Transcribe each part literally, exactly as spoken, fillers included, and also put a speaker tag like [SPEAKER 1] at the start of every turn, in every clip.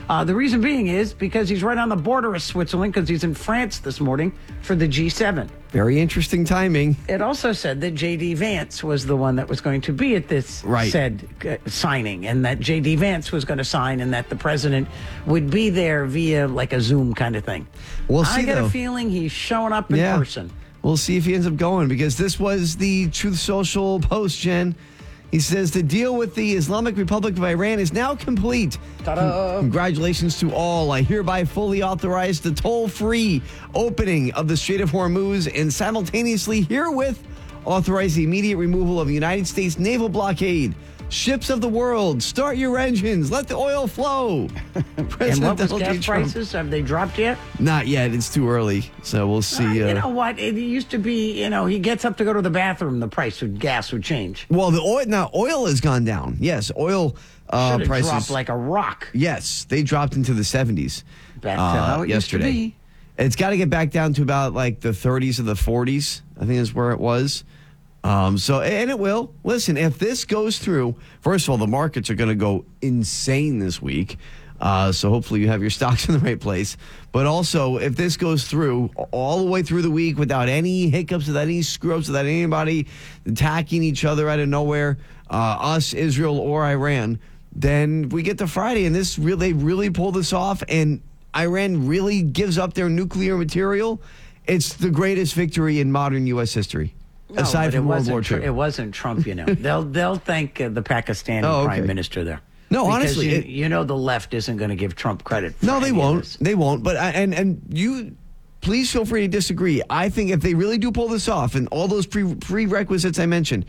[SPEAKER 1] Uh, the reason being is because he's right on the border of Switzerland because he's in France this morning for the G seven.
[SPEAKER 2] Very interesting timing.
[SPEAKER 1] It also said that J D. Vance was the one that was going to be at this
[SPEAKER 2] right.
[SPEAKER 1] said uh, signing, and that J D. Vance was going to sign, and that the president would be there via like a Zoom kind of thing.
[SPEAKER 2] We'll see,
[SPEAKER 1] I get
[SPEAKER 2] though.
[SPEAKER 1] a feeling he's showing up in
[SPEAKER 2] yeah.
[SPEAKER 1] person.
[SPEAKER 2] We'll see if he ends up going, because this was the Truth Social post, Jen. He says the deal with the Islamic Republic of Iran is now complete.
[SPEAKER 1] Ta-da.
[SPEAKER 2] Congratulations to all. I hereby fully authorize the toll-free opening of the Strait of Hormuz and simultaneously herewith authorize the immediate removal of the United States naval blockade. Ships of the world, start your engines. Let the oil flow.
[SPEAKER 1] And what was gas prices? Have they dropped yet?
[SPEAKER 2] Not yet. It's too early. So we'll see.
[SPEAKER 1] Uh,
[SPEAKER 2] uh,
[SPEAKER 1] you know what? It used to be, you know, he gets up to go to the bathroom, the price of gas would change.
[SPEAKER 2] Well, the oil now oil has gone down. Yes, oil uh, prices
[SPEAKER 1] dropped like a rock.
[SPEAKER 2] Yes, they dropped into the seventies.
[SPEAKER 1] Back to
[SPEAKER 2] uh,
[SPEAKER 1] how it
[SPEAKER 2] yesterday.
[SPEAKER 1] used to be.
[SPEAKER 2] It's got to get back down to about like the thirties or the forties. I think is where it was. Um, so, and it will. Listen, if this goes through, first of all, the markets are going to go insane this week. Uh, so hopefully you have your stocks in the right place. But also, if this goes through all the way through the week without any hiccups, without any screw-ups, without anybody attacking each other out of nowhere, uh, us, Israel, or Iran, then we get to Friday, and this really, they really pull this off, and Iran really gives up their nuclear material. It's the greatest victory in modern U S history.
[SPEAKER 1] No,
[SPEAKER 2] aside from World War Two.
[SPEAKER 1] It wasn't Trump, you know. they'll they'll thank uh, the Pakistani
[SPEAKER 2] oh, okay.
[SPEAKER 1] prime minister there.
[SPEAKER 2] No,
[SPEAKER 1] because
[SPEAKER 2] honestly,
[SPEAKER 1] you,
[SPEAKER 2] it,
[SPEAKER 1] you know the left isn't going to give Trump credit. For
[SPEAKER 2] no, they
[SPEAKER 1] any
[SPEAKER 2] won't.
[SPEAKER 1] Of this.
[SPEAKER 2] They won't. But I, and and you, please feel free to disagree. I think if they really do pull this off and all those pre, prerequisites I mentioned,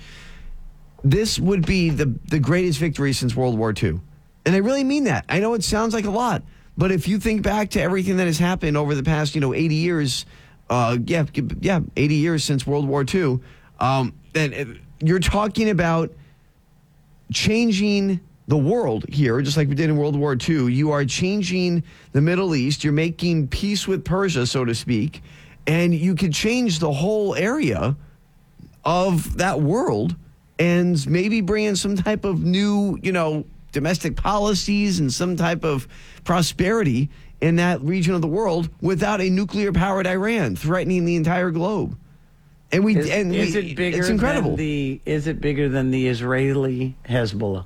[SPEAKER 2] this would be the the greatest victory since World War Two, and I really mean that. I know it sounds like a lot, but if you think back to everything that has happened over the past, you know, eighty years, uh, yeah, yeah, eighty years since World War Two. Um, and you're talking about changing the world here, just like we did in World War Two. You are changing the Middle East. You're making peace with Persia, so to speak. And you could change the whole area of that world and maybe bring in some type of new, you know, domestic policies and some type of prosperity in that region of the world without a nuclear-powered Iran threatening the entire globe. And we
[SPEAKER 1] is,
[SPEAKER 2] and
[SPEAKER 1] is
[SPEAKER 2] we,
[SPEAKER 1] it bigger
[SPEAKER 2] it's incredible.
[SPEAKER 1] Than the is it bigger than the Israeli Hezbollah?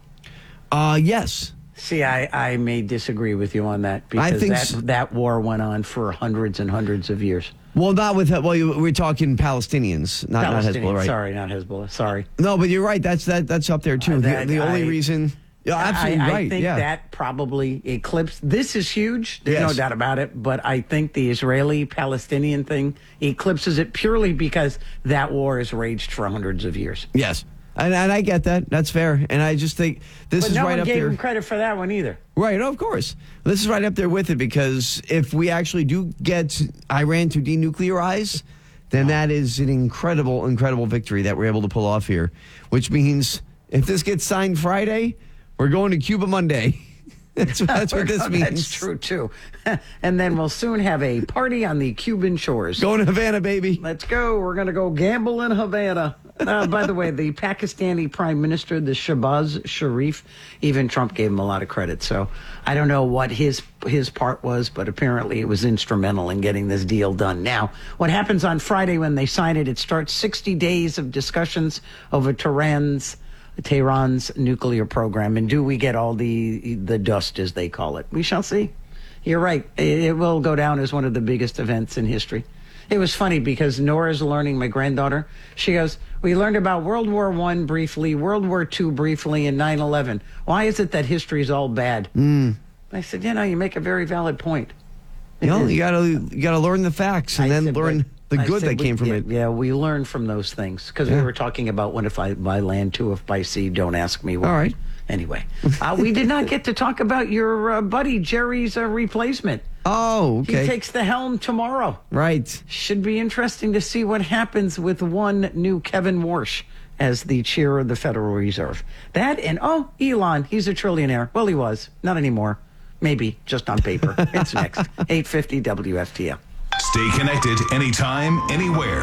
[SPEAKER 2] Uh yes.
[SPEAKER 1] See, I, I may disagree with you on that because
[SPEAKER 2] I think
[SPEAKER 1] that,
[SPEAKER 2] so.
[SPEAKER 1] that war went on for hundreds and hundreds of years.
[SPEAKER 2] Well, not with well, you, we're talking Palestinians, not, not
[SPEAKER 1] Palestinians,
[SPEAKER 2] Hezbollah, right?
[SPEAKER 1] Sorry, not Hezbollah. Sorry.
[SPEAKER 2] No, but you're right. That's that. That's up there too.
[SPEAKER 1] Uh,
[SPEAKER 2] the,
[SPEAKER 1] that,
[SPEAKER 2] the only
[SPEAKER 1] I,
[SPEAKER 2] reason. Yeah, absolutely
[SPEAKER 1] I, I
[SPEAKER 2] right.
[SPEAKER 1] think
[SPEAKER 2] yeah.
[SPEAKER 1] that probably eclipsed. This is huge. There's
[SPEAKER 2] Yes.
[SPEAKER 1] no doubt about it. But I think the Israeli-Palestinian thing eclipses it purely because that war has raged for hundreds of years.
[SPEAKER 2] Yes, and, and I get that. That's fair. And I just think this
[SPEAKER 1] But
[SPEAKER 2] is
[SPEAKER 1] no
[SPEAKER 2] right
[SPEAKER 1] one
[SPEAKER 2] up
[SPEAKER 1] gave
[SPEAKER 2] there.
[SPEAKER 1] him credit for that one either.
[SPEAKER 2] Right, of course. This is right up there with it because if we actually do get Iran to denuclearize, then that is an incredible, incredible victory that we're able to pull off here. Which means if this gets signed Friday, we're going to Cuba Monday. That's, that's what this means.
[SPEAKER 1] That's true, too. And then we'll soon have a party on the Cuban shores.
[SPEAKER 2] Going to Havana, baby.
[SPEAKER 1] Let's go. We're going to go gamble in Havana. Uh, by the way, the Pakistani prime minister, the Shahbaz Sharif, even Trump gave him a lot of credit. So I don't know what his his part was, but apparently it was instrumental in getting this deal done. Now, what happens on Friday when they sign it, it starts sixty days of discussions over Tehran's Tehran's nuclear program, and do we get all the the dust, as they call it? We shall see. You're right. It will go down as one of the biggest events in history. It was funny because Nora's learning, my granddaughter, she goes, we learned about World War One briefly, World War Two briefly, and nine eleven. Why is it that history is all bad?
[SPEAKER 2] Mm.
[SPEAKER 1] I said, you know, you make a very valid point.
[SPEAKER 2] You know, you gotta you gotta learn the facts and
[SPEAKER 1] I
[SPEAKER 2] then
[SPEAKER 1] said,
[SPEAKER 2] learn
[SPEAKER 1] but-
[SPEAKER 2] the
[SPEAKER 1] I
[SPEAKER 2] good
[SPEAKER 1] said
[SPEAKER 2] that
[SPEAKER 1] we-
[SPEAKER 2] came from
[SPEAKER 1] yeah,
[SPEAKER 2] it.
[SPEAKER 1] Yeah, we learn from those things because
[SPEAKER 2] Yeah.
[SPEAKER 1] we were talking about when if I by land, two if by sea. Don't ask me why.
[SPEAKER 2] All right.
[SPEAKER 1] Anyway, uh, we did not get to talk about your uh, buddy Jerry's uh, replacement.
[SPEAKER 2] Oh, okay.
[SPEAKER 1] He takes the helm tomorrow.
[SPEAKER 2] Right.
[SPEAKER 1] Should be interesting to see what happens with one new Kevin Warsh as the chair of the Federal Reserve. That and, oh, Elon, he's a trillionaire. Well, he was. Not anymore. Maybe, just on paper. It's next. eight fifty W F T L.
[SPEAKER 3] Stay connected anytime, anywhere.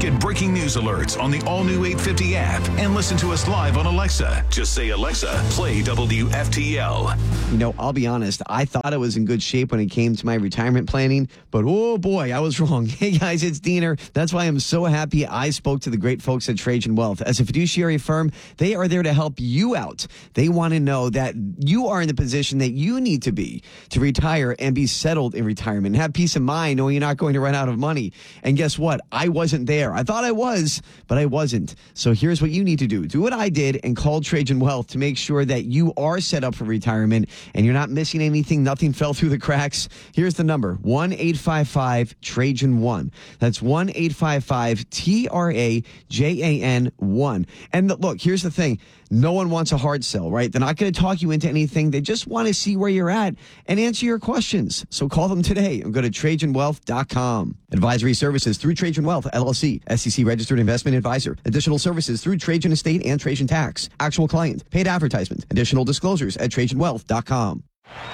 [SPEAKER 3] Get breaking news alerts on the all-new eight fifty app and listen to us live on Alexa. Just say, Alexa, play W F T L.
[SPEAKER 2] You know, I'll be honest, I thought I was in good shape when it came to my retirement planning, but oh boy, I was wrong. Hey guys, it's Diener. That's why I'm so happy I spoke to the great folks at Trajan Wealth. As a fiduciary firm, they are there to help you out. They want to know that you are in the position that you need to be to retire and be settled in retirement. Have peace of mind knowing you're not going to run out of money. And guess what? I wasn't there. I thought I was, but I wasn't. So here's what you need to do. Do what I did and call Trajan Wealth to make sure that you are set up for retirement and you're not missing anything. Nothing fell through the cracks. Here's the number, one eight five five Trajan one. That's one eight five five T R A J A N one. And look, here's the thing. No one wants a hard sell, right? They're not going to talk you into anything. They just want to see where you're at and answer your questions. So call them today and go to Trajan Wealth dot com. Advisory services through Trajan Wealth, L L C, S E C registered investment advisor. Additional services through Trajan Estate and Trajan Tax. Actual client, paid advertisement. Additional disclosures at Trajan Wealth dot com.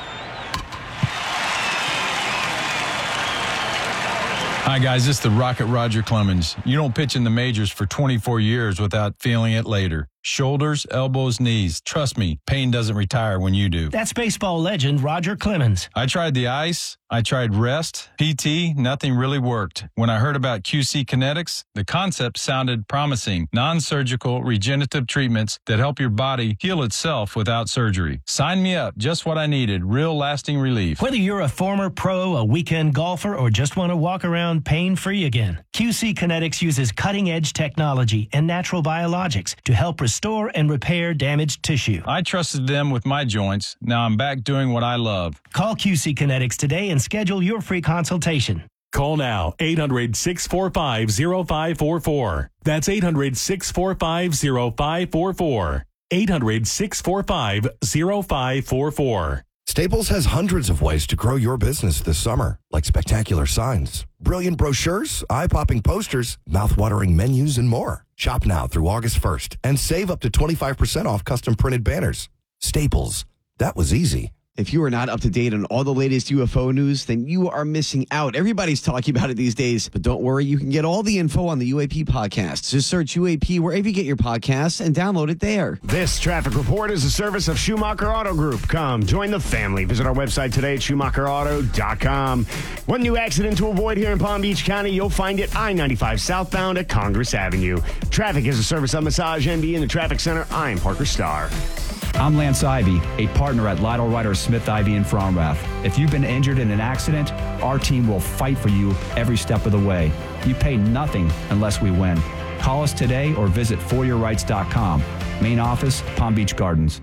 [SPEAKER 4] Hi, guys. This is the Rocket Roger Clemens. You don't pitch in the majors for twenty-four years without feeling it later. Shoulders, elbows, knees. Trust me, pain doesn't retire when you do.
[SPEAKER 5] That's baseball legend Roger Clemens.
[SPEAKER 4] I tried the ice. I tried rest, P T. Nothing really worked. When I heard about Q C Kinetics, the concept sounded promising. Non-surgical regenerative treatments that help your body heal itself without surgery. Sign me up. Just what I needed. Real lasting relief.
[SPEAKER 5] Whether you're a former pro, a weekend golfer, or just want to walk around pain-free again, Q C Kinetics uses cutting-edge technology and natural biologics to help restore and repair damaged tissue.
[SPEAKER 4] I trusted them with my joints. Now I'm back doing what I love.
[SPEAKER 5] Call Q C Kinetics today and schedule your free consultation.
[SPEAKER 6] Call now, eight hundred, six four five, zero five four four. That's eight hundred, six four five, zero five four four. eight hundred, six four five, zero five four four.
[SPEAKER 7] Staples has hundreds of ways to grow your business this summer, like spectacular signs, brilliant brochures, eye-popping posters, mouth-watering menus, and more. Shop now through August first and save up to twenty-five percent off custom printed banners. Staples. That was easy.
[SPEAKER 2] If you are not up to date on all the latest U F O news, then you are missing out. Everybody's talking about it these days. But don't worry, you can get all the info on the U A P podcast. Just search U A P wherever you get your podcasts and download it there.
[SPEAKER 8] This traffic report is a service of Schumacher Auto Group. Come, join the family. Visit our website today at Schumacher Auto dot com. One new accident to avoid here in Palm Beach County. You'll find it I ninety-five southbound at Congress Avenue. Traffic is a service of Massage N B in the Traffic Center. I'm Parker Starr.
[SPEAKER 9] I'm Lance Ivy, a partner at Lytle Ryder Smith Ivy in Fromrath. If you've been injured in an accident, our team will fight for you every step of the way. You pay nothing unless we win. Call us today or visit for your rights dot com. Main office, Palm Beach Gardens.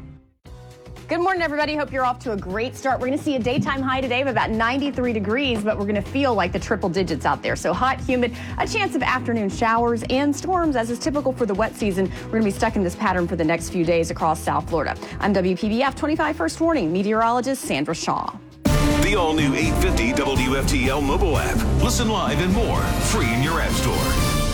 [SPEAKER 10] Good morning, everybody. Hope you're off to a great start. We're going to see a daytime high today of about ninety-three degrees, but we're going to feel like the triple digits out there. So hot, humid, a chance of afternoon showers and storms, as is typical for the wet season. We're going to be stuck in this pattern for the next few days across South Florida. I'm W P B F twenty-five First Warning meteorologist Sandra Shaw.
[SPEAKER 3] The all-new eight fifty W F T L mobile app. Listen live and more, free in your app store.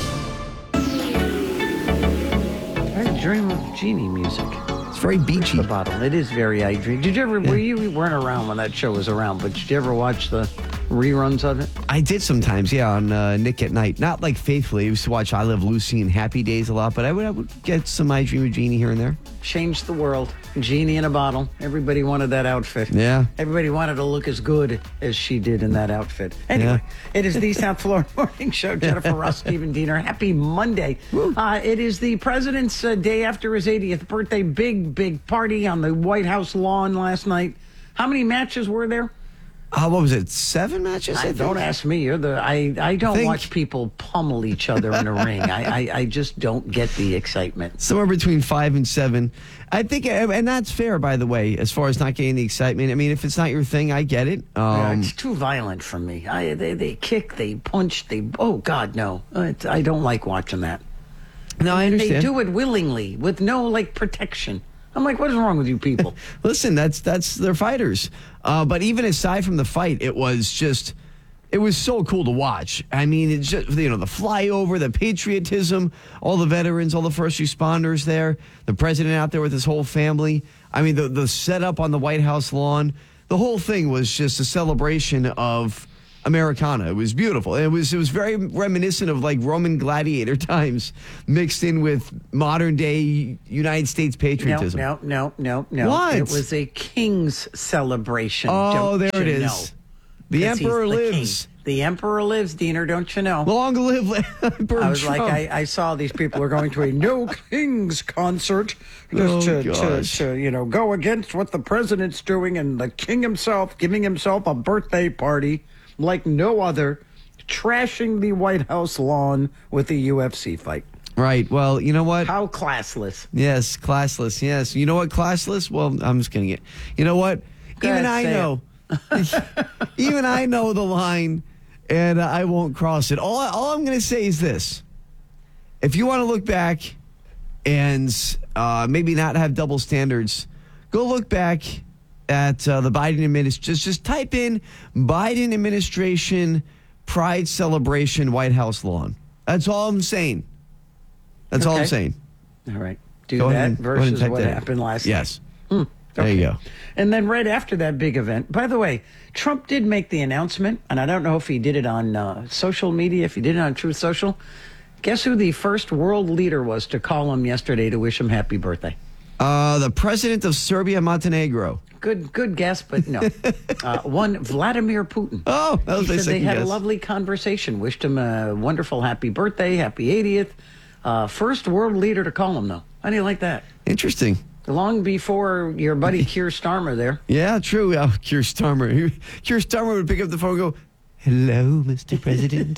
[SPEAKER 1] I dream of genie music.
[SPEAKER 2] It's very beachy.
[SPEAKER 1] The bottle. It is very I Dream. Did you ever, were you, you weren't around when that show was around, but did you ever watch the reruns of it?
[SPEAKER 2] I did sometimes, yeah, on uh, Nick at Night. Not like faithfully. I used to watch I Love Lucy and Happy Days a lot, but I would, I would get some I Dream of Jeannie here and there.
[SPEAKER 1] Changed the world. Genie in a bottle. Everybody wanted that outfit.
[SPEAKER 2] Yeah.
[SPEAKER 1] Everybody wanted to look as good as she did in that outfit. Anyway,
[SPEAKER 2] Yeah.
[SPEAKER 1] It is the South Florida Morning Show. Jennifer Ross, Stephen Diener. Happy Monday. Uh, it is the president's uh, day after his eightieth birthday. Big, big party on the White House lawn last night. How many matches were there?
[SPEAKER 2] Uh, what was it? Seven matches? I
[SPEAKER 1] I,
[SPEAKER 2] think?
[SPEAKER 1] don't ask me. You're the I. I don't
[SPEAKER 2] Think-
[SPEAKER 1] watch people pummel each other in a ring. I, I. I just don't get the excitement.
[SPEAKER 2] Somewhere between five and seven. I think, and that's fair, by the way, as far as not getting the excitement. I mean, if it's not your thing, I get it.
[SPEAKER 1] Yeah,
[SPEAKER 2] Um,
[SPEAKER 1] it's too violent for me. I they, they kick, they punch, they oh God no! It's, I don't like watching that.
[SPEAKER 2] no, I
[SPEAKER 1] They
[SPEAKER 2] understand.
[SPEAKER 1] do it willingly with no like protection. I'm like, what is wrong with you people?
[SPEAKER 2] Listen, that's that's they're fighters. Uh, but even aside from the fight, it was just, it was so cool to watch. I mean, it's just, you know, the flyover, the patriotism, all the veterans, all the first responders there, the president out there with his whole family. I mean, the the setup on the White House lawn, the whole thing was just a celebration of Americana. It was beautiful. It was it was very reminiscent of like Roman gladiator times mixed in with modern day United States patriotism.
[SPEAKER 1] No, no, no, no, no.
[SPEAKER 2] What?
[SPEAKER 1] It was a king's celebration.
[SPEAKER 2] Oh,
[SPEAKER 1] don't
[SPEAKER 2] there it
[SPEAKER 1] you
[SPEAKER 2] is.
[SPEAKER 1] know?
[SPEAKER 2] The
[SPEAKER 1] 'Cause he's
[SPEAKER 2] emperor
[SPEAKER 1] the
[SPEAKER 2] lives.
[SPEAKER 1] king. The emperor lives, Diener, don't you know?
[SPEAKER 2] Long live Emperor
[SPEAKER 1] I was
[SPEAKER 2] Trump.
[SPEAKER 1] like, I, I saw these people are going to a no kings concert just
[SPEAKER 2] Oh,
[SPEAKER 1] to, to,
[SPEAKER 2] gosh.
[SPEAKER 1] to, you know, go against what the president's doing, and the king himself giving himself a birthday party like no other, trashing the White House lawn with the U F C fight.
[SPEAKER 2] Right. Well, you know what?
[SPEAKER 1] How classless.
[SPEAKER 2] Yes, classless. Yes. You know what? Classless? Well, I'm just going to get. You know what?
[SPEAKER 1] Go
[SPEAKER 2] Even
[SPEAKER 1] ahead,
[SPEAKER 2] I
[SPEAKER 1] say
[SPEAKER 2] know. Even I know the line, and uh, I won't cross it. All, all I'm going to say is this. If you want to look back and uh, maybe not have double standards, go look back at uh, the Biden administration. Just, just type in Biden administration pride celebration White House lawn. That's all I'm saying. That's all I'm
[SPEAKER 1] Okay.
[SPEAKER 2] saying.
[SPEAKER 1] All right. Do
[SPEAKER 2] Go
[SPEAKER 1] that
[SPEAKER 2] ahead and- go ahead and
[SPEAKER 1] versus
[SPEAKER 2] type
[SPEAKER 1] what
[SPEAKER 2] that in.
[SPEAKER 1] happened last
[SPEAKER 2] Yes.
[SPEAKER 1] night.
[SPEAKER 2] There you
[SPEAKER 1] Okay.
[SPEAKER 2] go.
[SPEAKER 1] And then right after that big event, by the way, Trump did make the announcement, and I don't know if he did it on uh, social media, if he did it on Truth Social. Guess who the first world leader was to call him yesterday to wish him happy birthday?
[SPEAKER 2] Uh, the president of Serbia, Montenegro.
[SPEAKER 1] Good, good guess, but no. uh, one Vladimir Putin.
[SPEAKER 2] Oh, that was
[SPEAKER 1] he
[SPEAKER 2] my
[SPEAKER 1] said they
[SPEAKER 2] second
[SPEAKER 1] had
[SPEAKER 2] guess.
[SPEAKER 1] a lovely conversation. Wished him a wonderful happy birthday, happy eightieth. Uh, first world leader to call him, though. How do you like that?
[SPEAKER 2] Interesting.
[SPEAKER 1] Long before your buddy Keir Starmer there.
[SPEAKER 2] Yeah, true. Uh, Keir Starmer. He- Keir Starmer would pick up the phone and go, hello, Mister President.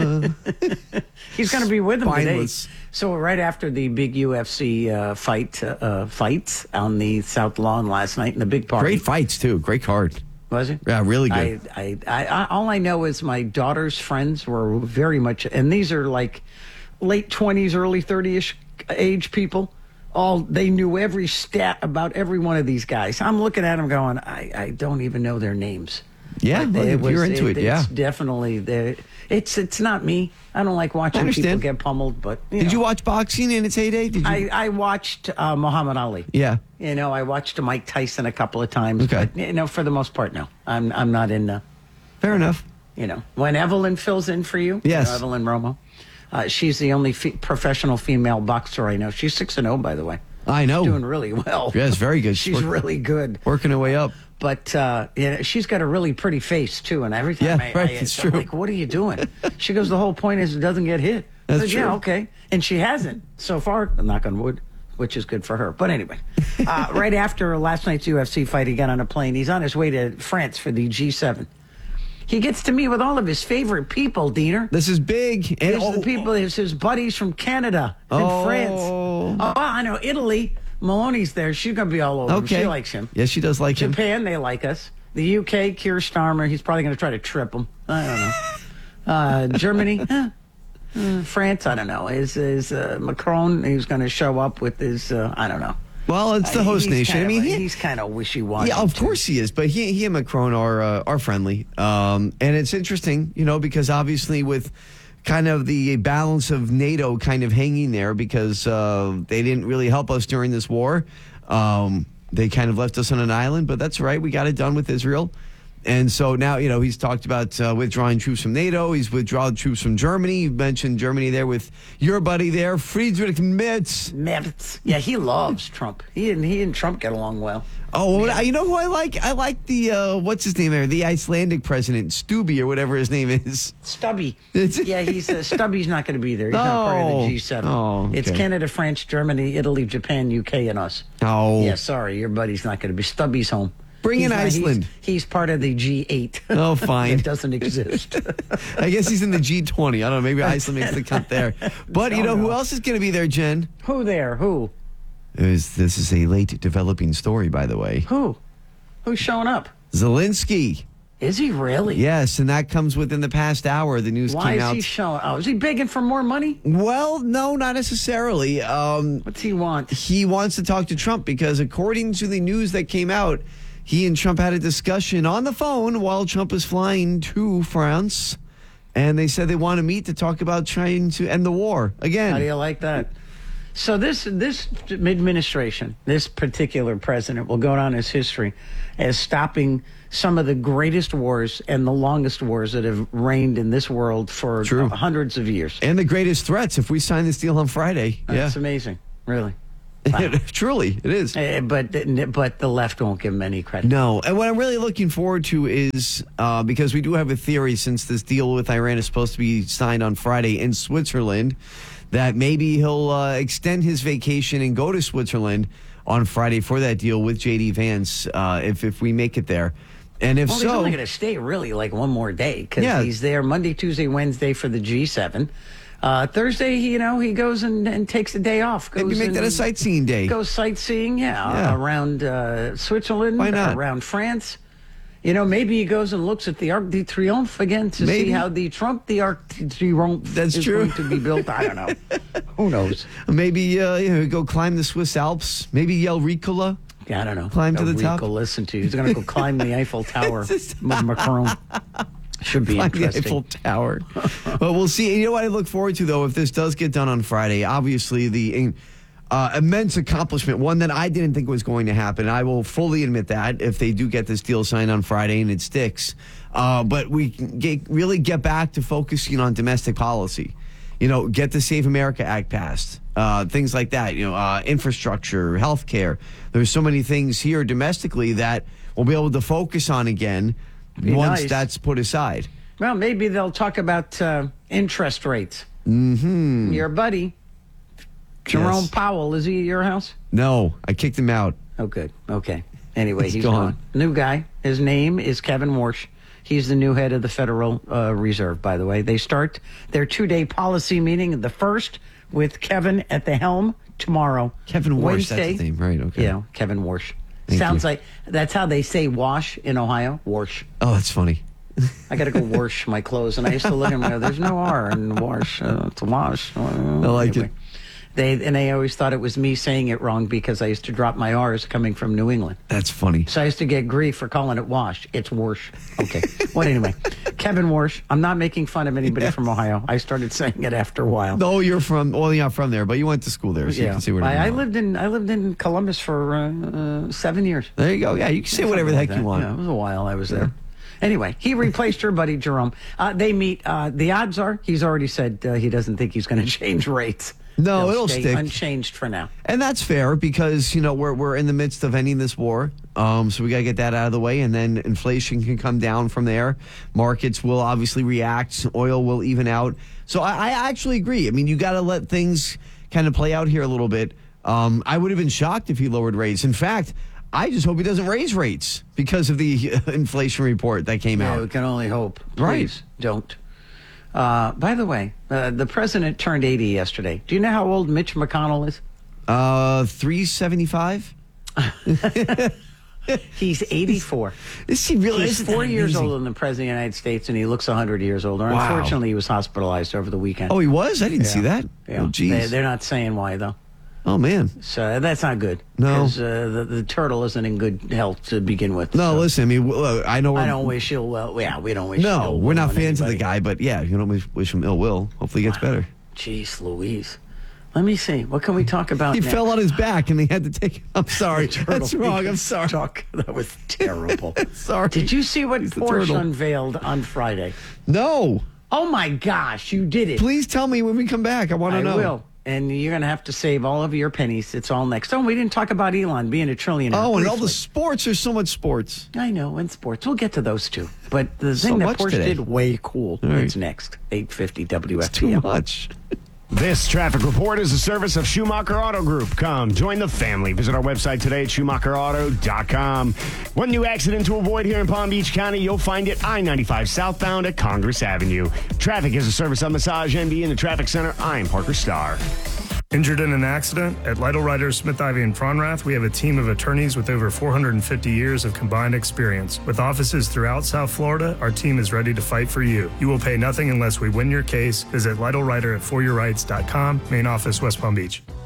[SPEAKER 1] He's going to be with him
[SPEAKER 2] Spineless.
[SPEAKER 1] today. So right after the big U F C uh, fight uh, uh, fights on the South Lawn last night in the big party.
[SPEAKER 2] Great fights, too. Great card.
[SPEAKER 1] Was it?
[SPEAKER 2] Yeah, really good.
[SPEAKER 1] I, I, I, I, all I know is my daughter's friends were very much, and these are like late twenties, early thirty-ish age people. All they knew every stat about every one of these guys. I'm looking at them going, I, I don't even know their names.
[SPEAKER 2] Yeah,
[SPEAKER 1] But
[SPEAKER 2] well,
[SPEAKER 1] it
[SPEAKER 2] if you're
[SPEAKER 1] was-
[SPEAKER 2] into it, yeah.
[SPEAKER 1] It's definitely there. It's it's not me. I don't like watching people
[SPEAKER 2] understand.
[SPEAKER 1] get pummeled. But you
[SPEAKER 2] Did
[SPEAKER 1] know,
[SPEAKER 2] you watch boxing in its heyday? Did you?
[SPEAKER 1] I, I watched uh, Muhammad Ali.
[SPEAKER 2] yeah.
[SPEAKER 1] You know, I watched Mike Tyson a couple of times.
[SPEAKER 2] Okay.
[SPEAKER 1] But, you know, for the most part, no. I'm I'm not in. Uh,
[SPEAKER 2] Fair enough.
[SPEAKER 1] you know, when Evelyn fills in for you,
[SPEAKER 2] Yes.
[SPEAKER 1] you know, Evelyn Romo, uh, she's the only fe- professional female boxer I know. She's six and zero, by the way.
[SPEAKER 2] I know.
[SPEAKER 1] Doing really well.
[SPEAKER 2] Yes, very good.
[SPEAKER 1] She's
[SPEAKER 2] Work-
[SPEAKER 1] really good.
[SPEAKER 2] Working her way up.
[SPEAKER 1] But uh, yeah, she's got a really pretty face too, and every time
[SPEAKER 2] Yeah,
[SPEAKER 1] I,
[SPEAKER 2] right,
[SPEAKER 1] I
[SPEAKER 2] it's
[SPEAKER 1] I'm
[SPEAKER 2] true.
[SPEAKER 1] like, what are you doing? She goes, the whole point is it doesn't get hit. I
[SPEAKER 2] That's
[SPEAKER 1] said, Yeah,
[SPEAKER 2] true.
[SPEAKER 1] okay, and she hasn't so far. Knock on wood, which is good for her. But anyway, uh, right after last night's U F C fight, he got on a plane. He's on his way to France for the G seven. He gets to meet with all of his favorite people, Diener.
[SPEAKER 2] This is big. And
[SPEAKER 1] His, the people, his, his buddies from Canada and
[SPEAKER 2] Oh.
[SPEAKER 1] France. Oh, I know, Italy. Maloney's there. She's going to be all over him.
[SPEAKER 2] Okay.
[SPEAKER 1] She likes him.
[SPEAKER 2] Yes, she does like him.
[SPEAKER 1] Japan, they like us. The U K, Keir Starmer, he's probably going to try to trip him. I don't know. uh, Germany, eh, uh, France, I don't know. Is is uh, Macron? He's going to show up with his. Uh, I don't know.
[SPEAKER 2] Well, it's the host
[SPEAKER 1] He's
[SPEAKER 2] nation.
[SPEAKER 1] kind
[SPEAKER 2] I mean,
[SPEAKER 1] of a-
[SPEAKER 2] he,
[SPEAKER 1] he's kind of wishy-washy.
[SPEAKER 2] yeah, of
[SPEAKER 1] too.
[SPEAKER 2] course he is. But he, he and Macron are uh, are friendly, um, and it's interesting, you know, because obviously with kind of the balance of NATO kind of hanging there because uh, they didn't really help us during this war. Um, they kind of left us on an island, but that's right. We got it done with Israel. And so now, you know, he's talked about uh, withdrawing troops from NATO. He's withdrawn troops from Germany. You mentioned Germany there with your buddy there, Friedrich Merz.
[SPEAKER 1] Merz. Yeah, he loves Trump. He and he and Trump get along well.
[SPEAKER 2] Oh, well, you know who I like? I like the, uh, what's his name there? The Icelandic president, Stubby or whatever his name is.
[SPEAKER 1] Stubby.
[SPEAKER 2] It's-
[SPEAKER 1] yeah, he's uh, Stubby's not going to be there. He's not part of
[SPEAKER 2] No.
[SPEAKER 1] the G seven.
[SPEAKER 2] Oh,
[SPEAKER 1] It's
[SPEAKER 2] okay.
[SPEAKER 1] Canada, France, Germany, Italy, Japan, U K, and us.
[SPEAKER 2] Oh.
[SPEAKER 1] Yeah, sorry, your buddy's not going to be. Stubby's home.
[SPEAKER 2] Bring
[SPEAKER 1] He's
[SPEAKER 2] in
[SPEAKER 1] not- he's-
[SPEAKER 2] Iceland.
[SPEAKER 1] He's, part of the G eight.
[SPEAKER 2] Oh, fine.
[SPEAKER 1] It doesn't exist.
[SPEAKER 2] I guess he's in the G twenty. I don't know. Maybe Iceland makes the cut there. But you know who else is going to be there, Jen?
[SPEAKER 1] Who there? Who?
[SPEAKER 2] It was, this is a late developing story, by the way.
[SPEAKER 1] Who? Who's showing up?
[SPEAKER 2] Zelensky.
[SPEAKER 1] Is he really?
[SPEAKER 2] Yes, and that comes within the past hour. The news
[SPEAKER 1] Why
[SPEAKER 2] came
[SPEAKER 1] is
[SPEAKER 2] out.
[SPEAKER 1] he showing? Oh, is he begging for more money?
[SPEAKER 2] Well, no, not necessarily. Um,
[SPEAKER 1] What's he want?
[SPEAKER 2] he wants to talk to Trump because, according to the news that came out, he and Trump had a discussion on the phone while Trump was flying to France. And they said they want to meet to talk about trying to end the war again.
[SPEAKER 1] How do you like that? So this this administration, this particular president, will go down as history as stopping some of the greatest wars and the longest wars that have reigned in this world for
[SPEAKER 2] True.
[SPEAKER 1] hundreds of years.
[SPEAKER 2] And the greatest threats if we sign this deal on Friday.
[SPEAKER 1] That's
[SPEAKER 2] yeah.
[SPEAKER 1] amazing, really. Wow.
[SPEAKER 2] Truly, it is.
[SPEAKER 1] Uh, but but the left won't give him any credit.
[SPEAKER 2] No, and what I'm really looking forward to is uh, because we do have a theory, since this deal with Iran is supposed to be signed on Friday in Switzerland, that maybe he'll uh, extend his vacation and go to Switzerland on Friday for that deal with J D Vance uh, if if we make it there. And if
[SPEAKER 1] well,
[SPEAKER 2] so,
[SPEAKER 1] he's only going to stay really like one more day because
[SPEAKER 2] Yeah.
[SPEAKER 1] he's there Monday, Tuesday, Wednesday for the G seven. Uh, Thursday, you know, he goes and, and takes a day off. Goes
[SPEAKER 2] maybe make that a
[SPEAKER 1] and
[SPEAKER 2] sightseeing day.
[SPEAKER 1] Goes sightseeing, yeah,
[SPEAKER 2] Yeah.
[SPEAKER 1] around uh, Switzerland,
[SPEAKER 2] Why not?
[SPEAKER 1] around France. You know, maybe he goes and looks at the Arc de Triomphe again to
[SPEAKER 2] Maybe.
[SPEAKER 1] see how the Trump, the Arc de Triomphe
[SPEAKER 2] That's
[SPEAKER 1] is
[SPEAKER 2] true.
[SPEAKER 1] going to be built. I don't know. Who knows?
[SPEAKER 2] Maybe uh, you know, go climb the Swiss Alps. Maybe yell Ricola.
[SPEAKER 1] Yeah, I don't know.
[SPEAKER 2] Climb to
[SPEAKER 1] A
[SPEAKER 2] the
[SPEAKER 1] week
[SPEAKER 2] top.
[SPEAKER 1] will listen to you. He's going to go climb the Eiffel Tower with Macron. Should be
[SPEAKER 2] Climb the
[SPEAKER 1] interesting.
[SPEAKER 2] Eiffel Tower. But we'll see. You know what I look forward to, though, if this does get done on Friday? Obviously, the uh, immense accomplishment, one that I didn't think was going to happen. I will fully admit that if they do get this deal signed on Friday and it sticks. Uh, but we can get, really get back to focusing on domestic policy. You know, get the Save America Act passed. Uh, things like that. You know, uh, infrastructure, healthcare. There's so many things here domestically that we'll be able to focus on again
[SPEAKER 1] Be
[SPEAKER 2] once
[SPEAKER 1] nice.
[SPEAKER 2] that's put aside.
[SPEAKER 1] Well, maybe they'll talk about uh, interest rates. Mm-hmm. Your buddy, Jerome
[SPEAKER 2] Yes.
[SPEAKER 1] Powell, is he at your house?
[SPEAKER 2] No, I kicked him out.
[SPEAKER 1] Oh, good. Okay. Anyway,
[SPEAKER 2] He's
[SPEAKER 1] he's
[SPEAKER 2] gone.
[SPEAKER 1] gone. New guy. His name is Kevin Warsh. He's the new head of the Federal uh, Reserve, by the way. They start their two-day policy meeting, the first, with Kevin at the helm tomorrow.
[SPEAKER 2] Kevin Warsh,
[SPEAKER 1] Wednesday.
[SPEAKER 2] that's his name, right? Okay.
[SPEAKER 1] Yeah, Kevin Warsh.
[SPEAKER 2] Thank
[SPEAKER 1] Sounds
[SPEAKER 2] you.
[SPEAKER 1] like that's how they say wash in Ohio. Warsh.
[SPEAKER 2] Oh, that's funny.
[SPEAKER 1] I got to go wash my clothes, and I used to look at them and go, "There's no R in wash. Uh, it's a wash." Uh,
[SPEAKER 2] I like it.
[SPEAKER 1] They and they always thought it was me saying it wrong because I used to drop my R's coming from New England.
[SPEAKER 2] That's funny.
[SPEAKER 1] So I used to get grief for calling it wash. It's Warsh. Okay. Well, anyway, Kevin Warsh. I'm not making fun of anybody
[SPEAKER 2] Yes.
[SPEAKER 1] from Ohio. I started saying it after a while.
[SPEAKER 2] No, you're from. Well, you're not from there, but you went to school there, so you
[SPEAKER 1] Yeah.
[SPEAKER 2] can say whatever.
[SPEAKER 1] I, I
[SPEAKER 2] you want.
[SPEAKER 1] lived in I lived in Columbus for uh, uh, seven years.
[SPEAKER 2] There you go. Yeah, you can say whatever the heck
[SPEAKER 1] Something
[SPEAKER 2] you
[SPEAKER 1] like
[SPEAKER 2] want.
[SPEAKER 1] that. Yeah, it was a while I was there. Anyway, he replaced your buddy Jerome. Uh, they meet. Uh, the odds are he's already said uh, he doesn't think he's going to change rates.
[SPEAKER 2] No,
[SPEAKER 1] They'll
[SPEAKER 2] it'll
[SPEAKER 1] stay
[SPEAKER 2] stick.
[SPEAKER 1] unchanged for now.
[SPEAKER 2] And that's fair because, you know, we're we're in the midst of ending this war. Um, so we got to get that out of the way, and then inflation can come down from there. Markets will obviously react. Oil will even out. So I, I actually agree. I mean, you got to let things kind of play out here a little bit. Um, I would have been shocked if he lowered rates. In fact, I just hope he doesn't raise rates because of the inflation report that came
[SPEAKER 1] Yeah,
[SPEAKER 2] out.
[SPEAKER 1] we can only hope.
[SPEAKER 2] Right.
[SPEAKER 1] Please don't. Uh, by the way, uh, the president turned eighty yesterday. Do you know how old Mitch McConnell is?
[SPEAKER 2] Uh, three seventy-five.
[SPEAKER 1] He's eighty-four.
[SPEAKER 2] Is he really?
[SPEAKER 1] He's
[SPEAKER 2] isn't
[SPEAKER 1] four
[SPEAKER 2] that
[SPEAKER 1] years
[SPEAKER 2] amazing?
[SPEAKER 1] older than the president of the United States, and he looks one hundred years older.
[SPEAKER 2] Wow.
[SPEAKER 1] Unfortunately, he was hospitalized over the weekend.
[SPEAKER 2] Oh, he was? I didn't
[SPEAKER 1] Yeah.
[SPEAKER 2] see that.
[SPEAKER 1] Yeah.
[SPEAKER 2] Oh,
[SPEAKER 1] They,
[SPEAKER 2] geez.
[SPEAKER 1] they're not saying why, though.
[SPEAKER 2] Oh, man.
[SPEAKER 1] So that's not good.
[SPEAKER 2] No.
[SPEAKER 1] Because uh, the, the turtle isn't in good health to begin with.
[SPEAKER 2] No,
[SPEAKER 1] so.
[SPEAKER 2] listen, I mean, look, I know.
[SPEAKER 1] I
[SPEAKER 2] we're-
[SPEAKER 1] don't wish ill well. Yeah, we don't wish
[SPEAKER 2] No,
[SPEAKER 1] ill
[SPEAKER 2] we're
[SPEAKER 1] will
[SPEAKER 2] not
[SPEAKER 1] on
[SPEAKER 2] fans of the
[SPEAKER 1] anybody.
[SPEAKER 2] guy, but yeah, you don't wish, wish him ill will. Hopefully he gets better.
[SPEAKER 1] Jeez Louise. Let me see. What can we talk about
[SPEAKER 2] He
[SPEAKER 1] next?
[SPEAKER 2] fell on his back and they had to take him. I'm sorry.
[SPEAKER 1] Turtle
[SPEAKER 2] That's wrong. I'm
[SPEAKER 1] being
[SPEAKER 2] sorry.
[SPEAKER 1] stuck. That was terrible.
[SPEAKER 2] Sorry.
[SPEAKER 1] Did you see what
[SPEAKER 2] He's the
[SPEAKER 1] Porsche
[SPEAKER 2] turtle.
[SPEAKER 1] unveiled on Friday?
[SPEAKER 2] No.
[SPEAKER 1] Oh my gosh, you did it.
[SPEAKER 2] Please tell me when we come back. I want to
[SPEAKER 1] I
[SPEAKER 2] know.
[SPEAKER 1] will. And you're going to have to save all of your pennies. It's all next. Oh, we didn't talk about Elon being a trillionaire.
[SPEAKER 2] Oh, and all the
[SPEAKER 1] briefly.
[SPEAKER 2] sports. There's so much sports.
[SPEAKER 1] I know, and sports. We'll get to those too. But the
[SPEAKER 2] So
[SPEAKER 1] thing that
[SPEAKER 2] much
[SPEAKER 1] Porsche
[SPEAKER 2] today.
[SPEAKER 1] did, way cool.
[SPEAKER 2] All right.
[SPEAKER 1] It's next. eight fifty W F T
[SPEAKER 2] Too
[SPEAKER 1] M.
[SPEAKER 2] much.
[SPEAKER 8] This traffic report is a service of Schumacher Auto Group. Come, join the family. Visit our website today at schumacher auto dot com. One new accident to avoid here in Palm Beach County. You'll find it I ninety-five southbound at Congress Avenue. Traffic is a service of Massage N B in the Traffic Center. I'm Parker Starr.
[SPEAKER 11] Injured in an accident? At Lytle Ryder, Smith Ivy, and Fronrath, we have a team of attorneys with over four hundred fifty years of combined experience. With offices throughout South Florida, our team is ready to fight for you. You will pay nothing unless we win your case. Visit Lytle Ryder at for your rights dot com, main office, West Palm Beach.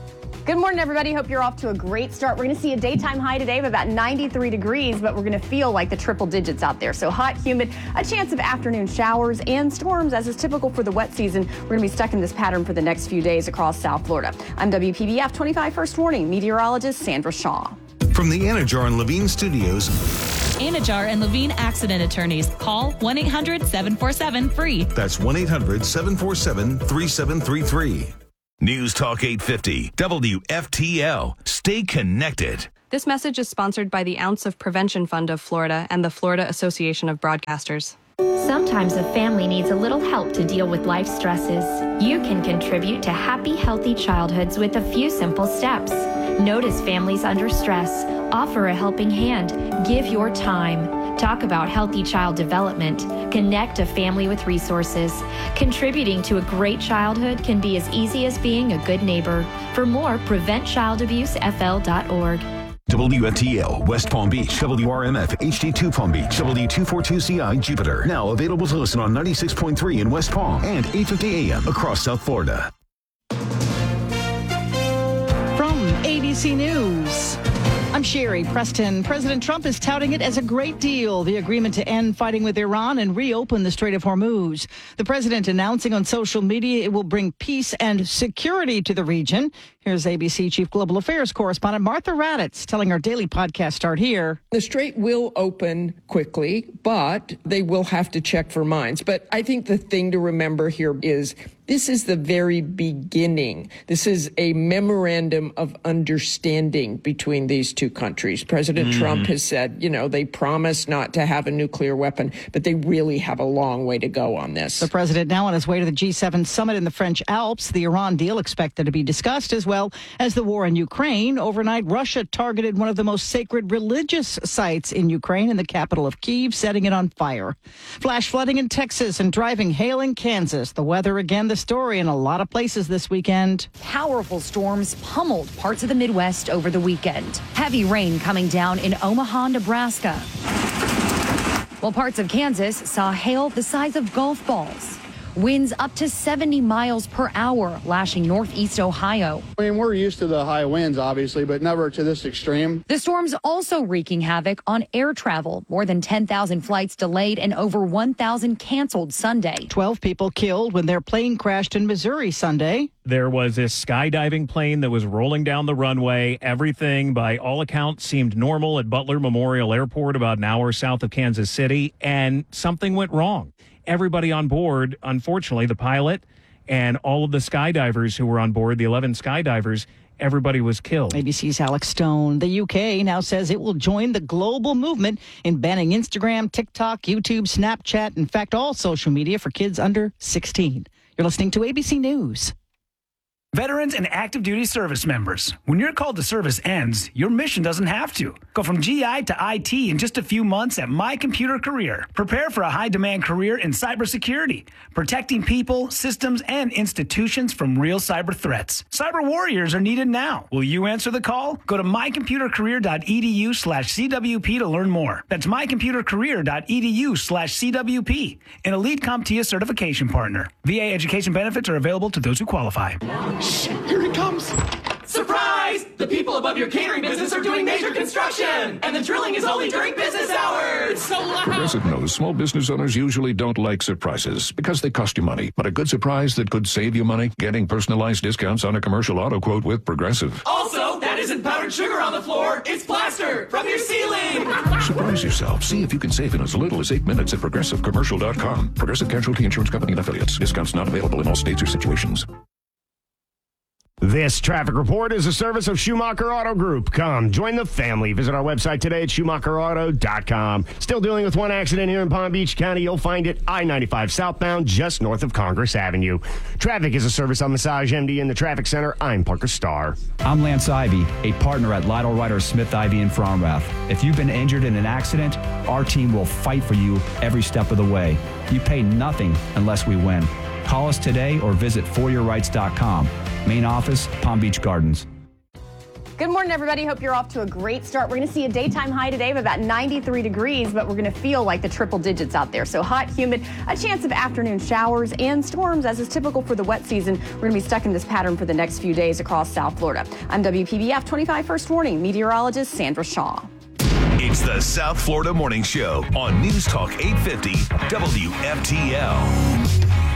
[SPEAKER 10] Good morning, everybody. Hope you're off to a great start. We're going to see a daytime high today of about ninety-three degrees, but we're going to feel like the triple digits out there. So hot, humid, a chance of afternoon showers and storms, as is typical for the wet season. We're going to be stuck in this pattern for the next few days across South Florida. I'm W P B F twenty-five First Warning meteorologist Sandra Shaw.
[SPEAKER 3] From the Anajar and Levine Studios,
[SPEAKER 12] Anajar and Levine Accident Attorneys. Call one eight hundred seven four seven free.
[SPEAKER 3] That's one eight hundred seven four seven three seven three three. News Talk eight fifty, W F T L. Stay connected.
[SPEAKER 13] This message is sponsored by the Ounce of Prevention Fund of Florida and the Florida Association of Broadcasters.
[SPEAKER 14] Sometimes a family needs a little help to deal with life stresses. You can contribute to happy, healthy childhoods with a few simple steps. Notice families under stress. Offer a helping hand. Give your time. Talk about healthy child development. Connect a family with resources. Contributing to a great childhood can be as easy as being a good neighbor. For more, prevent child abuse F L dot org.
[SPEAKER 3] W F T L, West Palm Beach, W R M F, H D two Palm Beach, W two forty-two C I, Jupiter. Now available to listen on ninety-six point three in West Palm and eight fifty A M across South Florida.
[SPEAKER 1] From A B C News, I'm Sherry Preston. President Trump is touting it as a great deal, the agreement to end fighting with Iran and reopen the Strait of Hormuz. The president announcing on social media it will bring peace and security to the region. Here's A B C Chief Global Affairs correspondent Martha Raddatz telling our daily podcast Start Here.
[SPEAKER 15] The strait will open quickly, but they will have to check for mines. But I think the thing to remember here is this is the very beginning. This is a memorandum of understanding between these two countries. President mm. Trump has said, you know, they promise not to have a nuclear weapon, but they really have a long way to go on this.
[SPEAKER 1] The president now on his way to the G seven summit in the French Alps. The Iran deal expected to be discussed, as well as the war in Ukraine. Overnight, Russia targeted one of the most sacred religious sites in Ukraine, in the capital of Kyiv, setting it on fire. Flash flooding in Texas and driving hail in Kansas. The weather again, the story in a lot of places this weekend.
[SPEAKER 16] Powerful storms pummeled parts of the Midwest over the weekend. Heavy rain coming down in Omaha, Nebraska, while parts of Kansas saw hail the size of golf balls. Winds up to seventy miles per hour, lashing northeast Ohio.
[SPEAKER 17] I mean, we're used to the high winds, obviously, but never to this extreme.
[SPEAKER 16] The storm's also wreaking havoc on air travel. More than ten thousand flights delayed and over one thousand canceled Sunday.
[SPEAKER 1] twelve people killed when their plane crashed in Missouri Sunday.
[SPEAKER 18] There was this skydiving plane that was rolling down the runway. Everything, by all accounts, seemed normal at Butler Memorial Airport, about an hour south of Kansas City, and something went wrong. Everybody on board, unfortunately, the pilot and all of the skydivers who were on board, the eleven skydivers, everybody was killed.
[SPEAKER 1] A B C's Alex Stone. The U K now says it will join the global movement in banning Instagram, TikTok, YouTube, Snapchat, in fact, all social media for kids under sixteen. You're listening to A B C News.
[SPEAKER 19] Veterans and active duty service members, when your call to service ends, your mission doesn't have to. Go from G I to I T in just a few months at My Computer Career. Prepare for a high-demand career in cybersecurity, protecting people, systems, and institutions from real cyber threats. Cyber warriors are needed now. Will you answer the call? Go to mycomputercareer.edu slash CWP to learn more. That's mycomputercareer.edu slash CWP, an elite CompTIA certification partner. V A education benefits are available to those who qualify.
[SPEAKER 20] Shit, here he comes. Surprise! The people above your catering business are doing major construction, and the drilling is only during business hours. So loud.
[SPEAKER 21] Progressive knows small business owners usually don't like surprises because they cost you money. But a good surprise that could save you money, getting personalized discounts on a commercial auto quote with Progressive.
[SPEAKER 20] Also, that isn't powdered sugar on the floor. It's plaster from your ceiling.
[SPEAKER 21] Surprise yourself. See if you can save in as little as eight minutes at progressive commercial dot com. Progressive Casualty Insurance Company and Affiliates. Discounts not available in all states or situations.
[SPEAKER 8] This traffic report is a service of Schumacher Auto Group. Come, join the family. Visit our website today at schumacher auto dot com. Still dealing with one accident here in Palm Beach County. You'll find it I ninety-five southbound, just north of Congress Avenue. Traffic is a service on Massage M D in the Traffic Center. I'm Parker Starr.
[SPEAKER 9] I'm Lance Ivy, a partner at Lytle Ryder Smith Ivy in Fromrath. If you've been injured in an accident, our team will fight for you every step of the way. You pay nothing unless we win. Call us today or visit for your rights dot com. Main office, Palm Beach Gardens.
[SPEAKER 10] Good morning, everybody. Hope you're off to a great start. We're going to see a daytime high today of about ninety-three degrees, but we're going to feel like the triple digits out there. So hot, humid, a chance of afternoon showers and storms, as is typical for the wet season. We're going to be stuck in this pattern for the next few days across South Florida. I'm W P B F twenty-five First Warning meteorologist Sandra Shaw.
[SPEAKER 4] It's the South Florida Morning Show on News Talk eight fifty W F T L.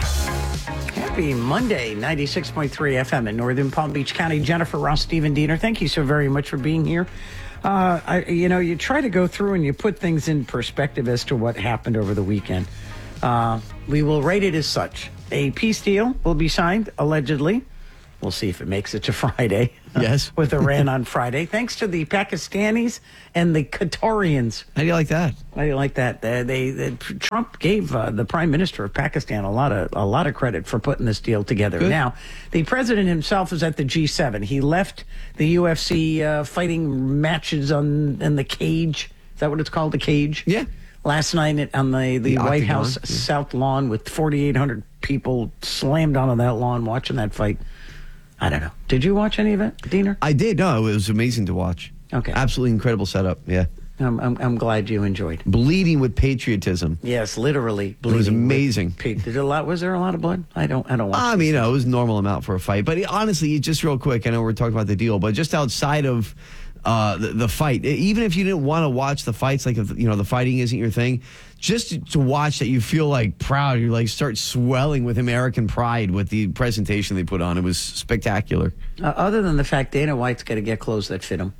[SPEAKER 1] Happy Monday, ninety-six point three F M in Northern Palm Beach County. Jennifer Ross, Stephen Diener, thank you so very much for being here. Uh, I, you know, you try to go through and you put things in perspective as to what happened over the weekend. Uh, we will rate it as such. A peace deal will be signed, allegedly. We'll see if it makes it to Friday.
[SPEAKER 2] Yes.
[SPEAKER 1] With Iran on Friday. Thanks to the Pakistanis and the Qatarians.
[SPEAKER 2] How do you like that?
[SPEAKER 1] How do you like that? They, they, they Trump gave uh, the prime minister of Pakistan a lot of a lot of credit for putting this deal together.
[SPEAKER 2] Good.
[SPEAKER 1] Now, the president himself is at the G seven. He left the U F C uh, fighting matches on in the cage. Is that what it's called? The cage?
[SPEAKER 2] Yeah.
[SPEAKER 1] Last night on the, the,
[SPEAKER 2] The
[SPEAKER 1] White
[SPEAKER 2] Octagon,
[SPEAKER 1] House
[SPEAKER 2] yeah.
[SPEAKER 1] South Lawn with forty-eight hundred people slammed onto that lawn watching that fight. I don't know. Did you watch any of it, Diener?
[SPEAKER 2] I did. No, it was amazing to watch.
[SPEAKER 1] Okay.
[SPEAKER 2] Absolutely incredible setup. Yeah.
[SPEAKER 1] I'm, I'm, I'm glad you enjoyed.
[SPEAKER 2] Bleeding with patriotism.
[SPEAKER 1] Yes, literally.
[SPEAKER 2] It was
[SPEAKER 1] bleeding
[SPEAKER 2] amazing.
[SPEAKER 1] with Pete. Did a lot? Was there a lot of blood? I don't. I don't watch.
[SPEAKER 2] I mean, no, it was a normal amount for a fight. But honestly, just real quick, I know we're talking about the deal, but just outside of uh, the, the fight, even if you didn't want to watch the fights, like if you know the fighting isn't your thing, just to, to watch that, you feel like proud. You like start swelling with American pride with the presentation they put on. It was spectacular.
[SPEAKER 1] Uh, other than the fact Dana White's got to get clothes that fit him.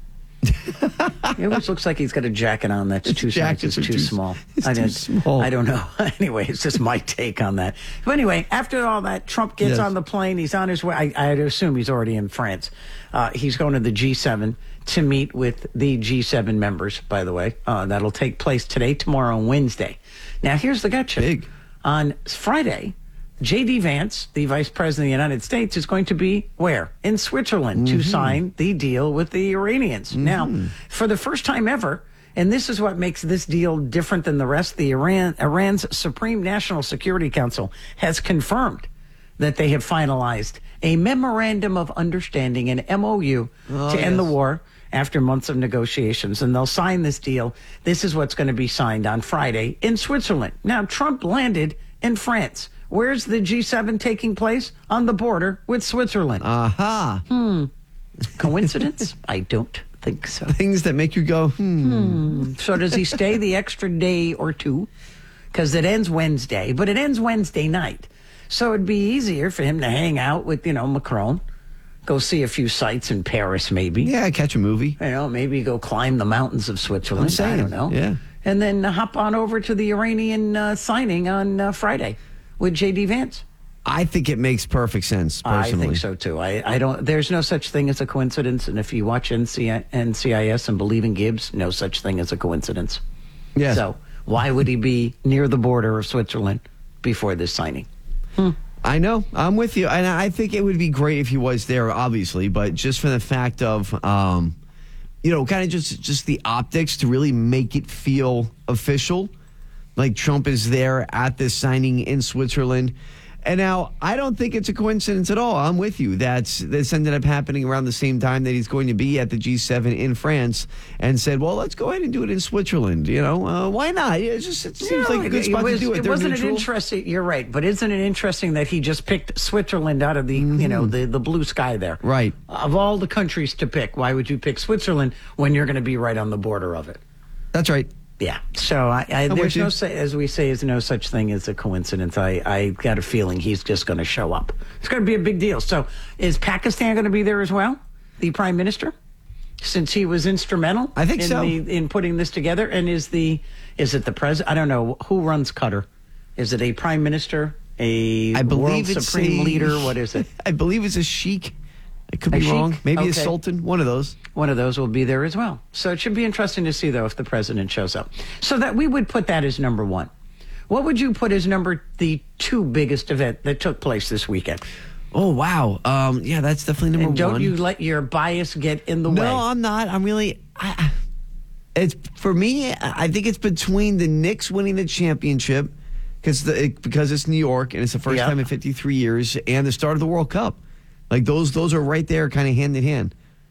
[SPEAKER 1] It always looks like he's got a jacket on that's
[SPEAKER 2] His
[SPEAKER 1] too
[SPEAKER 2] jackets
[SPEAKER 1] sizes
[SPEAKER 2] are
[SPEAKER 1] too
[SPEAKER 2] too-
[SPEAKER 1] small.
[SPEAKER 2] it's
[SPEAKER 1] I
[SPEAKER 2] too
[SPEAKER 1] don't,
[SPEAKER 2] small.
[SPEAKER 1] I don't know. Anyway, it's just my take on that. But anyway, after all that, Trump gets
[SPEAKER 2] Yes.
[SPEAKER 1] on the plane. He's on his way. I, I'd assume he's already in France. Uh, he's going to the G seven to meet with the G seven members, by the way. Uh, that'll take place today, tomorrow, and Wednesday. Now, here's the gotcha.
[SPEAKER 2] Big.
[SPEAKER 1] On Friday, J D. Vance, the Vice President of the United States, is going to be where? In Switzerland to sign the deal with the Iranians. Now, for the first time ever, and this is what makes this deal different than the rest, the Iran Iran's Supreme National Security Council has confirmed that they have finalized a memorandum of understanding, an M O U,
[SPEAKER 2] Oh,
[SPEAKER 1] to end the
[SPEAKER 2] yes.
[SPEAKER 1] war after months of negotiations. And they'll sign this deal. This is what's going to be signed on Friday in Switzerland. Now, Trump landed in France. Where's the G seven taking place? On the border with Switzerland.
[SPEAKER 2] Aha.
[SPEAKER 1] Hmm. Coincidence? I don't think so.
[SPEAKER 2] Things that make you go, hmm.
[SPEAKER 1] Hmm. So does he stay the extra day or two? Because it ends Wednesday, but it ends Wednesday night. So it'd be easier for him to hang out with, you know, Macron. Go see a few sights in Paris, maybe.
[SPEAKER 2] Yeah, catch a movie.
[SPEAKER 1] You know, maybe go climb the mountains of Switzerland.
[SPEAKER 2] I'm saying,
[SPEAKER 1] I don't know.
[SPEAKER 2] yeah.
[SPEAKER 1] And then uh, hop on over to the Iranian uh, signing on uh, Friday with J D. Vance.
[SPEAKER 2] I think it makes perfect sense, personally.
[SPEAKER 1] I think so too. I, I don't. There's no such thing as a coincidence. And if you watch N C I S and believe in Gibbs, no such thing as a coincidence.
[SPEAKER 2] Yes.
[SPEAKER 1] So why would he be near the border of Switzerland before this signing? Hmm.
[SPEAKER 2] I know. I'm with you. And I think it would be great if he was there, obviously, but just for the fact of, um, you know, kind of just, just the optics to really make it feel official. Like Trump is there at this signing in Switzerland. And now, I don't think it's a coincidence at all. I'm with you. That's this ended up happening around the same time that he's going to be at the G seven in France, and said, "Well, let's go ahead and do it in Switzerland." You know, uh, why not? It just it seems
[SPEAKER 1] You know,
[SPEAKER 2] like a good
[SPEAKER 1] it
[SPEAKER 2] spot
[SPEAKER 1] was,
[SPEAKER 2] to do it.
[SPEAKER 1] It
[SPEAKER 2] They're
[SPEAKER 1] wasn't it
[SPEAKER 2] neutral.
[SPEAKER 1] interesting? You're right, but isn't it interesting that he just picked Switzerland out of the you know the the blue sky there?
[SPEAKER 2] Right.
[SPEAKER 1] Of all the countries to pick, why would you pick Switzerland when you're going to be right on the border of it?
[SPEAKER 2] That's right.
[SPEAKER 1] Yeah. So I, I,
[SPEAKER 2] I'm
[SPEAKER 1] there's
[SPEAKER 2] with you.
[SPEAKER 1] no, say, as we say, is no such thing as a coincidence. I, I got a feeling he's just going to show up. It's going to be a big deal. So is Pakistan going to be there as well? The prime minister, since he was instrumental,
[SPEAKER 2] I think
[SPEAKER 1] in
[SPEAKER 2] so.
[SPEAKER 1] the, in putting this together. And is the is it the president? I don't know who runs Qatar. Is it a prime minister, a
[SPEAKER 2] I believe
[SPEAKER 1] world
[SPEAKER 2] it's
[SPEAKER 1] supreme
[SPEAKER 2] a-
[SPEAKER 1] leader? What is it?
[SPEAKER 2] I believe it's a sheik. I could
[SPEAKER 1] A
[SPEAKER 2] be
[SPEAKER 1] sheik?
[SPEAKER 2] wrong. Maybe
[SPEAKER 1] Okay.
[SPEAKER 2] a sultan. One of those.
[SPEAKER 1] One of those will be there as well. So it should be interesting to see, though, if the president shows up. So that we would put that as number one. What would you put as number the two biggest event that took place this weekend?
[SPEAKER 2] Oh, wow. Um, yeah, that's definitely number
[SPEAKER 1] And don't
[SPEAKER 2] one.
[SPEAKER 1] you let your bias get in the
[SPEAKER 2] no,
[SPEAKER 1] way.
[SPEAKER 2] I'm not. I'm really. I, it's for me. I think it's between the Knicks winning the championship because the because it's New York and it's the first
[SPEAKER 1] Yeah.
[SPEAKER 2] time in fifty-three years, and the start of the World Cup. Like those, those are right there, kind of hand in hand.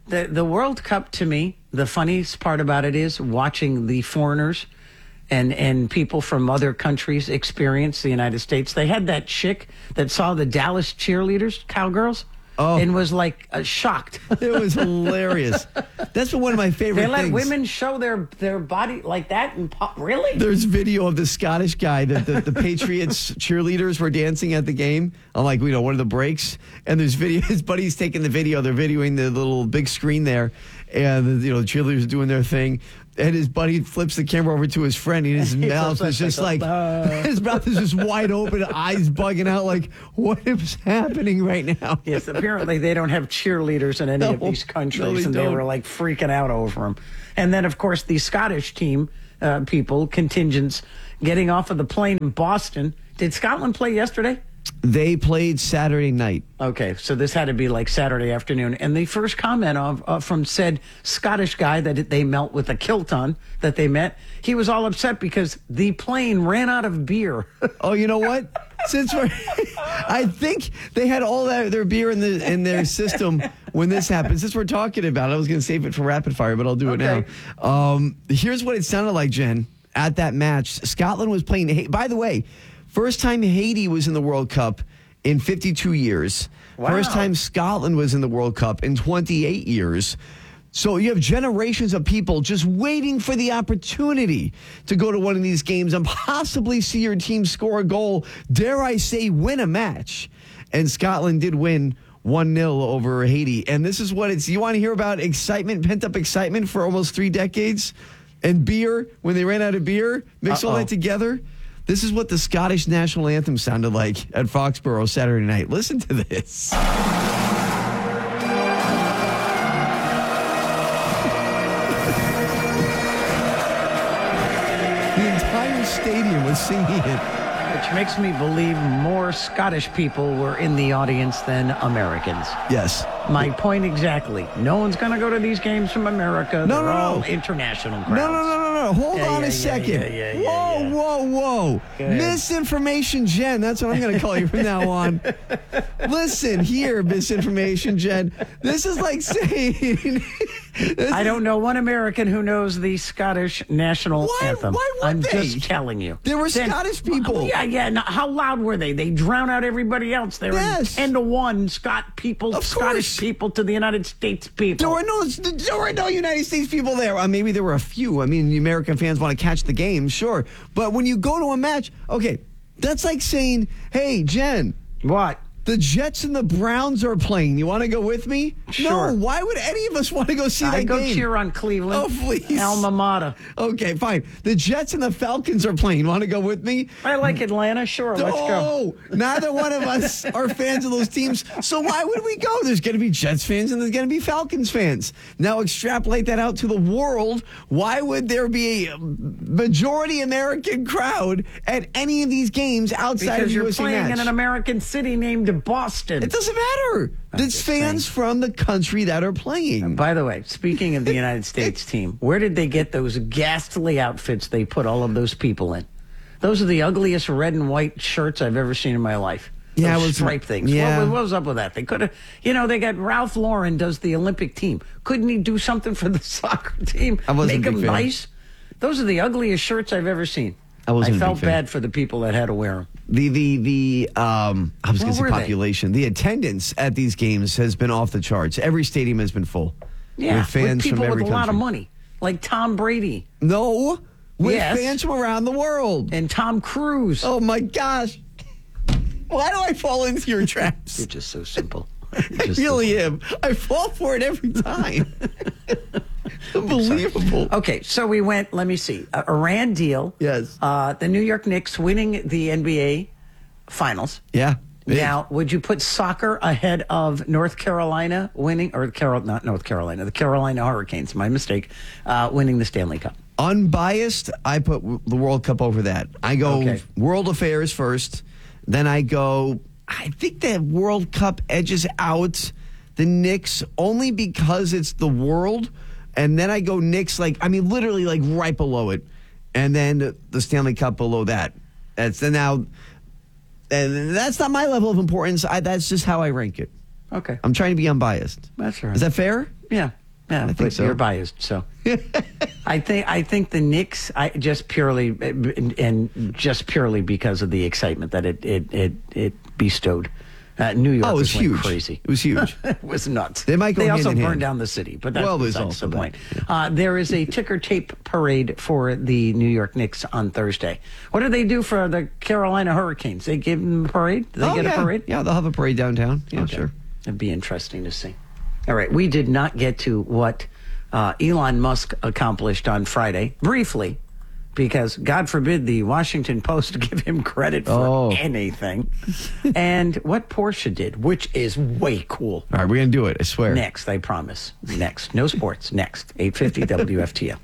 [SPEAKER 1] The the World Cup, to me, the funniest part about it is watching the foreigners and and people from other countries experience the United States. They had that chick that saw the Dallas cheerleaders, cowgirls, oh. and was like uh, shocked.
[SPEAKER 2] It was hilarious. That's one of my favorite
[SPEAKER 1] they let
[SPEAKER 2] things.
[SPEAKER 1] women show their, their body like that and pop. Really?
[SPEAKER 2] There's video of the Scottish guy that the, the Patriots cheerleaders were dancing at the game on, like, you know, one of the breaks. And there's video. His buddy's taking the video. They're videoing the little big screen there. And, you know, the cheerleaders are doing their thing. And his buddy flips the camera over to his friend, and his mouth is just like, uh. his mouth is just wide open, eyes bugging out, like, what is happening right now?
[SPEAKER 1] Yes, apparently they don't have cheerleaders in any
[SPEAKER 2] No,
[SPEAKER 1] of these countries,
[SPEAKER 2] no, they
[SPEAKER 1] and they
[SPEAKER 2] don't.
[SPEAKER 1] were like freaking out over them. And then, of course, the Scottish team, uh, people, contingents, getting off of the plane in Boston. Did Scotland play yesterday?
[SPEAKER 2] They played Saturday night.
[SPEAKER 1] Okay, so this had to be like Saturday afternoon. And the first comment of, uh, from said Scottish guy that they met with a kilt on, that they met, he was all upset because the plane ran out of beer.
[SPEAKER 2] Oh, you know what? Since we're, I think they had all that their beer in the in their system when this happened. Since we're talking about it, I was going to save it for rapid fire, but I'll do it
[SPEAKER 1] Okay.
[SPEAKER 2] now. Um, here's what it sounded like, Jen, at that match. Scotland was playing. By the way, first time Haiti was in the World Cup in fifty-two years.
[SPEAKER 1] Wow.
[SPEAKER 2] First time Scotland was in the World Cup in twenty-eight years. So you have generations of people just waiting for the opportunity to go to one of these games and possibly see your team score a goal, dare I say, win a match. And Scotland did win one nil over Haiti. And this is what it's, you want to hear about excitement, pent-up excitement for almost three decades? And beer, when they ran out of beer, mix all
[SPEAKER 1] Uh-oh.
[SPEAKER 2] that together? This is what the Scottish national anthem sounded like at Foxborough Saturday night. Listen to this. The entire stadium was singing it.
[SPEAKER 1] Which makes me believe more Scottish people were in the audience than Americans.
[SPEAKER 2] Yes.
[SPEAKER 1] My point exactly. No one's going to go to these games from America.
[SPEAKER 2] No,
[SPEAKER 1] They're
[SPEAKER 2] no,
[SPEAKER 1] all
[SPEAKER 2] no.
[SPEAKER 1] international crowds.
[SPEAKER 2] No, no, no, no, no. Hold
[SPEAKER 1] Yeah,
[SPEAKER 2] on
[SPEAKER 1] yeah,
[SPEAKER 2] a
[SPEAKER 1] yeah,
[SPEAKER 2] second.
[SPEAKER 1] yeah, yeah, yeah,
[SPEAKER 2] whoa,
[SPEAKER 1] yeah.
[SPEAKER 2] whoa, whoa.
[SPEAKER 1] Go ahead.
[SPEAKER 2] Misinformation Jen. That's what I'm going to call you from now on. Listen here, Misinformation Jen. This is like saying... this
[SPEAKER 1] I don't know one American who knows the Scottish national
[SPEAKER 2] Why-
[SPEAKER 1] anthem.
[SPEAKER 2] why would
[SPEAKER 1] I'm
[SPEAKER 2] they?
[SPEAKER 1] just telling you.
[SPEAKER 2] There were
[SPEAKER 1] Then-
[SPEAKER 2] Scottish people.
[SPEAKER 1] Well, yeah, yeah. No, how loud were they? They drown out everybody else. They were
[SPEAKER 2] Yes.
[SPEAKER 1] ten to one Scott people,
[SPEAKER 2] Of
[SPEAKER 1] Scottish
[SPEAKER 2] course.
[SPEAKER 1] people to the United States people.
[SPEAKER 2] There were no, there were no United States people there. Uh, maybe there were a few. I mean, the American fans want to catch the game, sure. But when you go to a match, okay, that's like saying, hey, Jen.
[SPEAKER 1] What?
[SPEAKER 2] The Jets and the Browns are playing. You want to go with me?
[SPEAKER 1] Sure.
[SPEAKER 2] No. Why would any of us want to go see
[SPEAKER 1] I
[SPEAKER 2] that
[SPEAKER 1] go
[SPEAKER 2] game?
[SPEAKER 1] cheer on Cleveland.
[SPEAKER 2] Oh, please.
[SPEAKER 1] Alma mater.
[SPEAKER 2] Okay, fine. The Jets and the Falcons are playing. Want to go with me?
[SPEAKER 1] I like Atlanta. Sure, let's go.
[SPEAKER 2] No, neither one of us are fans of those teams. So why would we go? There's going to be Jets fans and there's going to be Falcons fans. Now extrapolate that out to the world. Why would there be a majority American crowd at any of these games outside
[SPEAKER 1] Because
[SPEAKER 2] of
[SPEAKER 1] you're
[SPEAKER 2] U S A
[SPEAKER 1] playing
[SPEAKER 2] match?
[SPEAKER 1] in an American city named Boston.
[SPEAKER 2] It doesn't matter. It's fans from the country that are playing.
[SPEAKER 1] By the way, speaking of the United States team, where did they get those ghastly outfits they put all of those people in? Those are the ugliest red and white shirts I've ever seen in my life.
[SPEAKER 2] Yeah,
[SPEAKER 1] Those
[SPEAKER 2] it was-
[SPEAKER 1] stripe things.
[SPEAKER 2] yeah.
[SPEAKER 1] What, what was up with that? They could have, you know, they got Ralph Lauren does the Olympic team. Couldn't he do something for the soccer team?
[SPEAKER 2] I wasn't
[SPEAKER 1] Make
[SPEAKER 2] a big
[SPEAKER 1] them
[SPEAKER 2] fan.
[SPEAKER 1] nice. Those are the ugliest shirts I've ever seen.
[SPEAKER 2] I wasn't a big
[SPEAKER 1] felt
[SPEAKER 2] fan.
[SPEAKER 1] bad for the people that had to wear them.
[SPEAKER 2] The the the um I was
[SPEAKER 1] What
[SPEAKER 2] going to say
[SPEAKER 1] were they?
[SPEAKER 2] population. The attendance at these games has been off the charts. Every stadium has been full.
[SPEAKER 1] Yeah,
[SPEAKER 2] with fans
[SPEAKER 1] people
[SPEAKER 2] from every
[SPEAKER 1] with a lot of
[SPEAKER 2] country.
[SPEAKER 1] money, like Tom Brady.
[SPEAKER 2] No, with
[SPEAKER 1] Yes.
[SPEAKER 2] fans from around the world.
[SPEAKER 1] And Tom Cruise.
[SPEAKER 2] Oh my gosh! Why do I fall into your traps?
[SPEAKER 1] You're just so simple.
[SPEAKER 2] I really am. I fall for it every time. Unbelievable.
[SPEAKER 1] Okay, so we went, let me see, uh, Iran deal.
[SPEAKER 2] Yes.
[SPEAKER 1] Uh, the New York Knicks winning the N B A Finals.
[SPEAKER 2] Yeah. big.
[SPEAKER 1] Now, would you put soccer ahead of North Carolina winning, or Carol, not North Carolina, the Carolina Hurricanes, my mistake, uh, winning the Stanley Cup?
[SPEAKER 2] Unbiased, I put w- the World Cup over that. I go
[SPEAKER 1] Okay.
[SPEAKER 2] World Affairs first. Then I go, I think that World Cup edges out the Knicks only because it's the world. And then I go Knicks, like, I mean, literally, like, right below it. And then the Stanley Cup below that. That's the now, and that's not my level of importance. I, that's just how I rank it.
[SPEAKER 1] Okay.
[SPEAKER 2] I'm trying to be unbiased.
[SPEAKER 1] That's all right.
[SPEAKER 2] Is that fair?
[SPEAKER 1] Yeah. Yeah,
[SPEAKER 2] I think
[SPEAKER 1] but
[SPEAKER 2] so.
[SPEAKER 1] you're biased, so I think I think the Knicks. I just purely and, and just purely because of the excitement that it it it, it bestowed. Uh, New York
[SPEAKER 2] Oh, it was
[SPEAKER 1] went
[SPEAKER 2] huge.
[SPEAKER 1] crazy.
[SPEAKER 2] It was huge.
[SPEAKER 1] It was nuts.
[SPEAKER 2] They might go
[SPEAKER 1] They
[SPEAKER 2] hand
[SPEAKER 1] also
[SPEAKER 2] in
[SPEAKER 1] burned
[SPEAKER 2] hand.
[SPEAKER 1] down the city, but that's
[SPEAKER 2] Well, there's
[SPEAKER 1] besides
[SPEAKER 2] also
[SPEAKER 1] the
[SPEAKER 2] that,
[SPEAKER 1] point. Uh, there is a ticker tape parade for the New York Knicks on Thursday. What do they do for the Carolina Hurricanes? They give them a parade? Do they
[SPEAKER 2] oh,
[SPEAKER 1] get
[SPEAKER 2] yeah.
[SPEAKER 1] a parade?
[SPEAKER 2] Yeah, they'll have a parade downtown. Yeah,
[SPEAKER 1] Okay.
[SPEAKER 2] sure.
[SPEAKER 1] It'd be interesting to see. All right, we did not get to what uh, Elon Musk accomplished on Friday, briefly, because God forbid the Washington Post give him credit for
[SPEAKER 2] Oh.
[SPEAKER 1] anything. And what Porsche did, which is way cool.
[SPEAKER 2] All right, we're going to do it, I swear.
[SPEAKER 1] Next, I promise. Next. No sports. Next. eight fifty W F T L.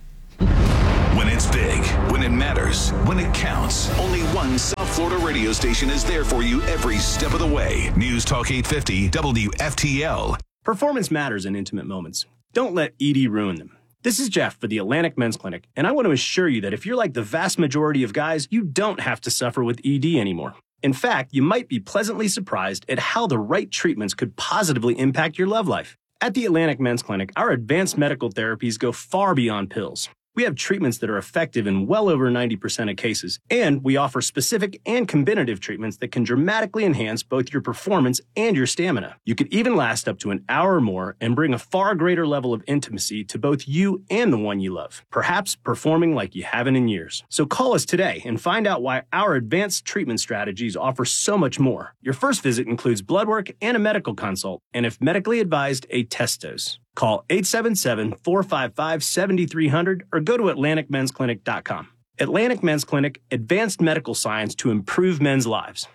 [SPEAKER 4] When it's big, when it matters, when it counts, only one South Florida radio station is there for you every step of the way. News Talk eight fifty W F T L.
[SPEAKER 5] Performance matters in intimate moments. Don't let E D ruin them. This is Jeff for the Atlantic Men's Clinic, and I want to assure you that if you're like the vast majority of guys, you don't have to suffer with E D anymore. In fact, you might be pleasantly surprised at how the right treatments could positively impact your love life. At the Atlantic Men's Clinic, our advanced medical therapies go far beyond pills. We have treatments that are effective in well over ninety percent of cases, and we offer specific and combinative treatments that can dramatically enhance both your performance and your stamina. You could even last up to an hour or more and bring a far greater level of intimacy to both you and the one you love, perhaps performing like you haven't in years. So call us today and find out why our advanced treatment strategies offer so much more. Your first visit includes blood work and a medical consult, and if medically advised, a test dose. Call eight seven seven, four five five, seven three zero zero or go to atlantic men's clinic dot com. Atlantic Men's Clinic, advanced medical science to improve men's lives.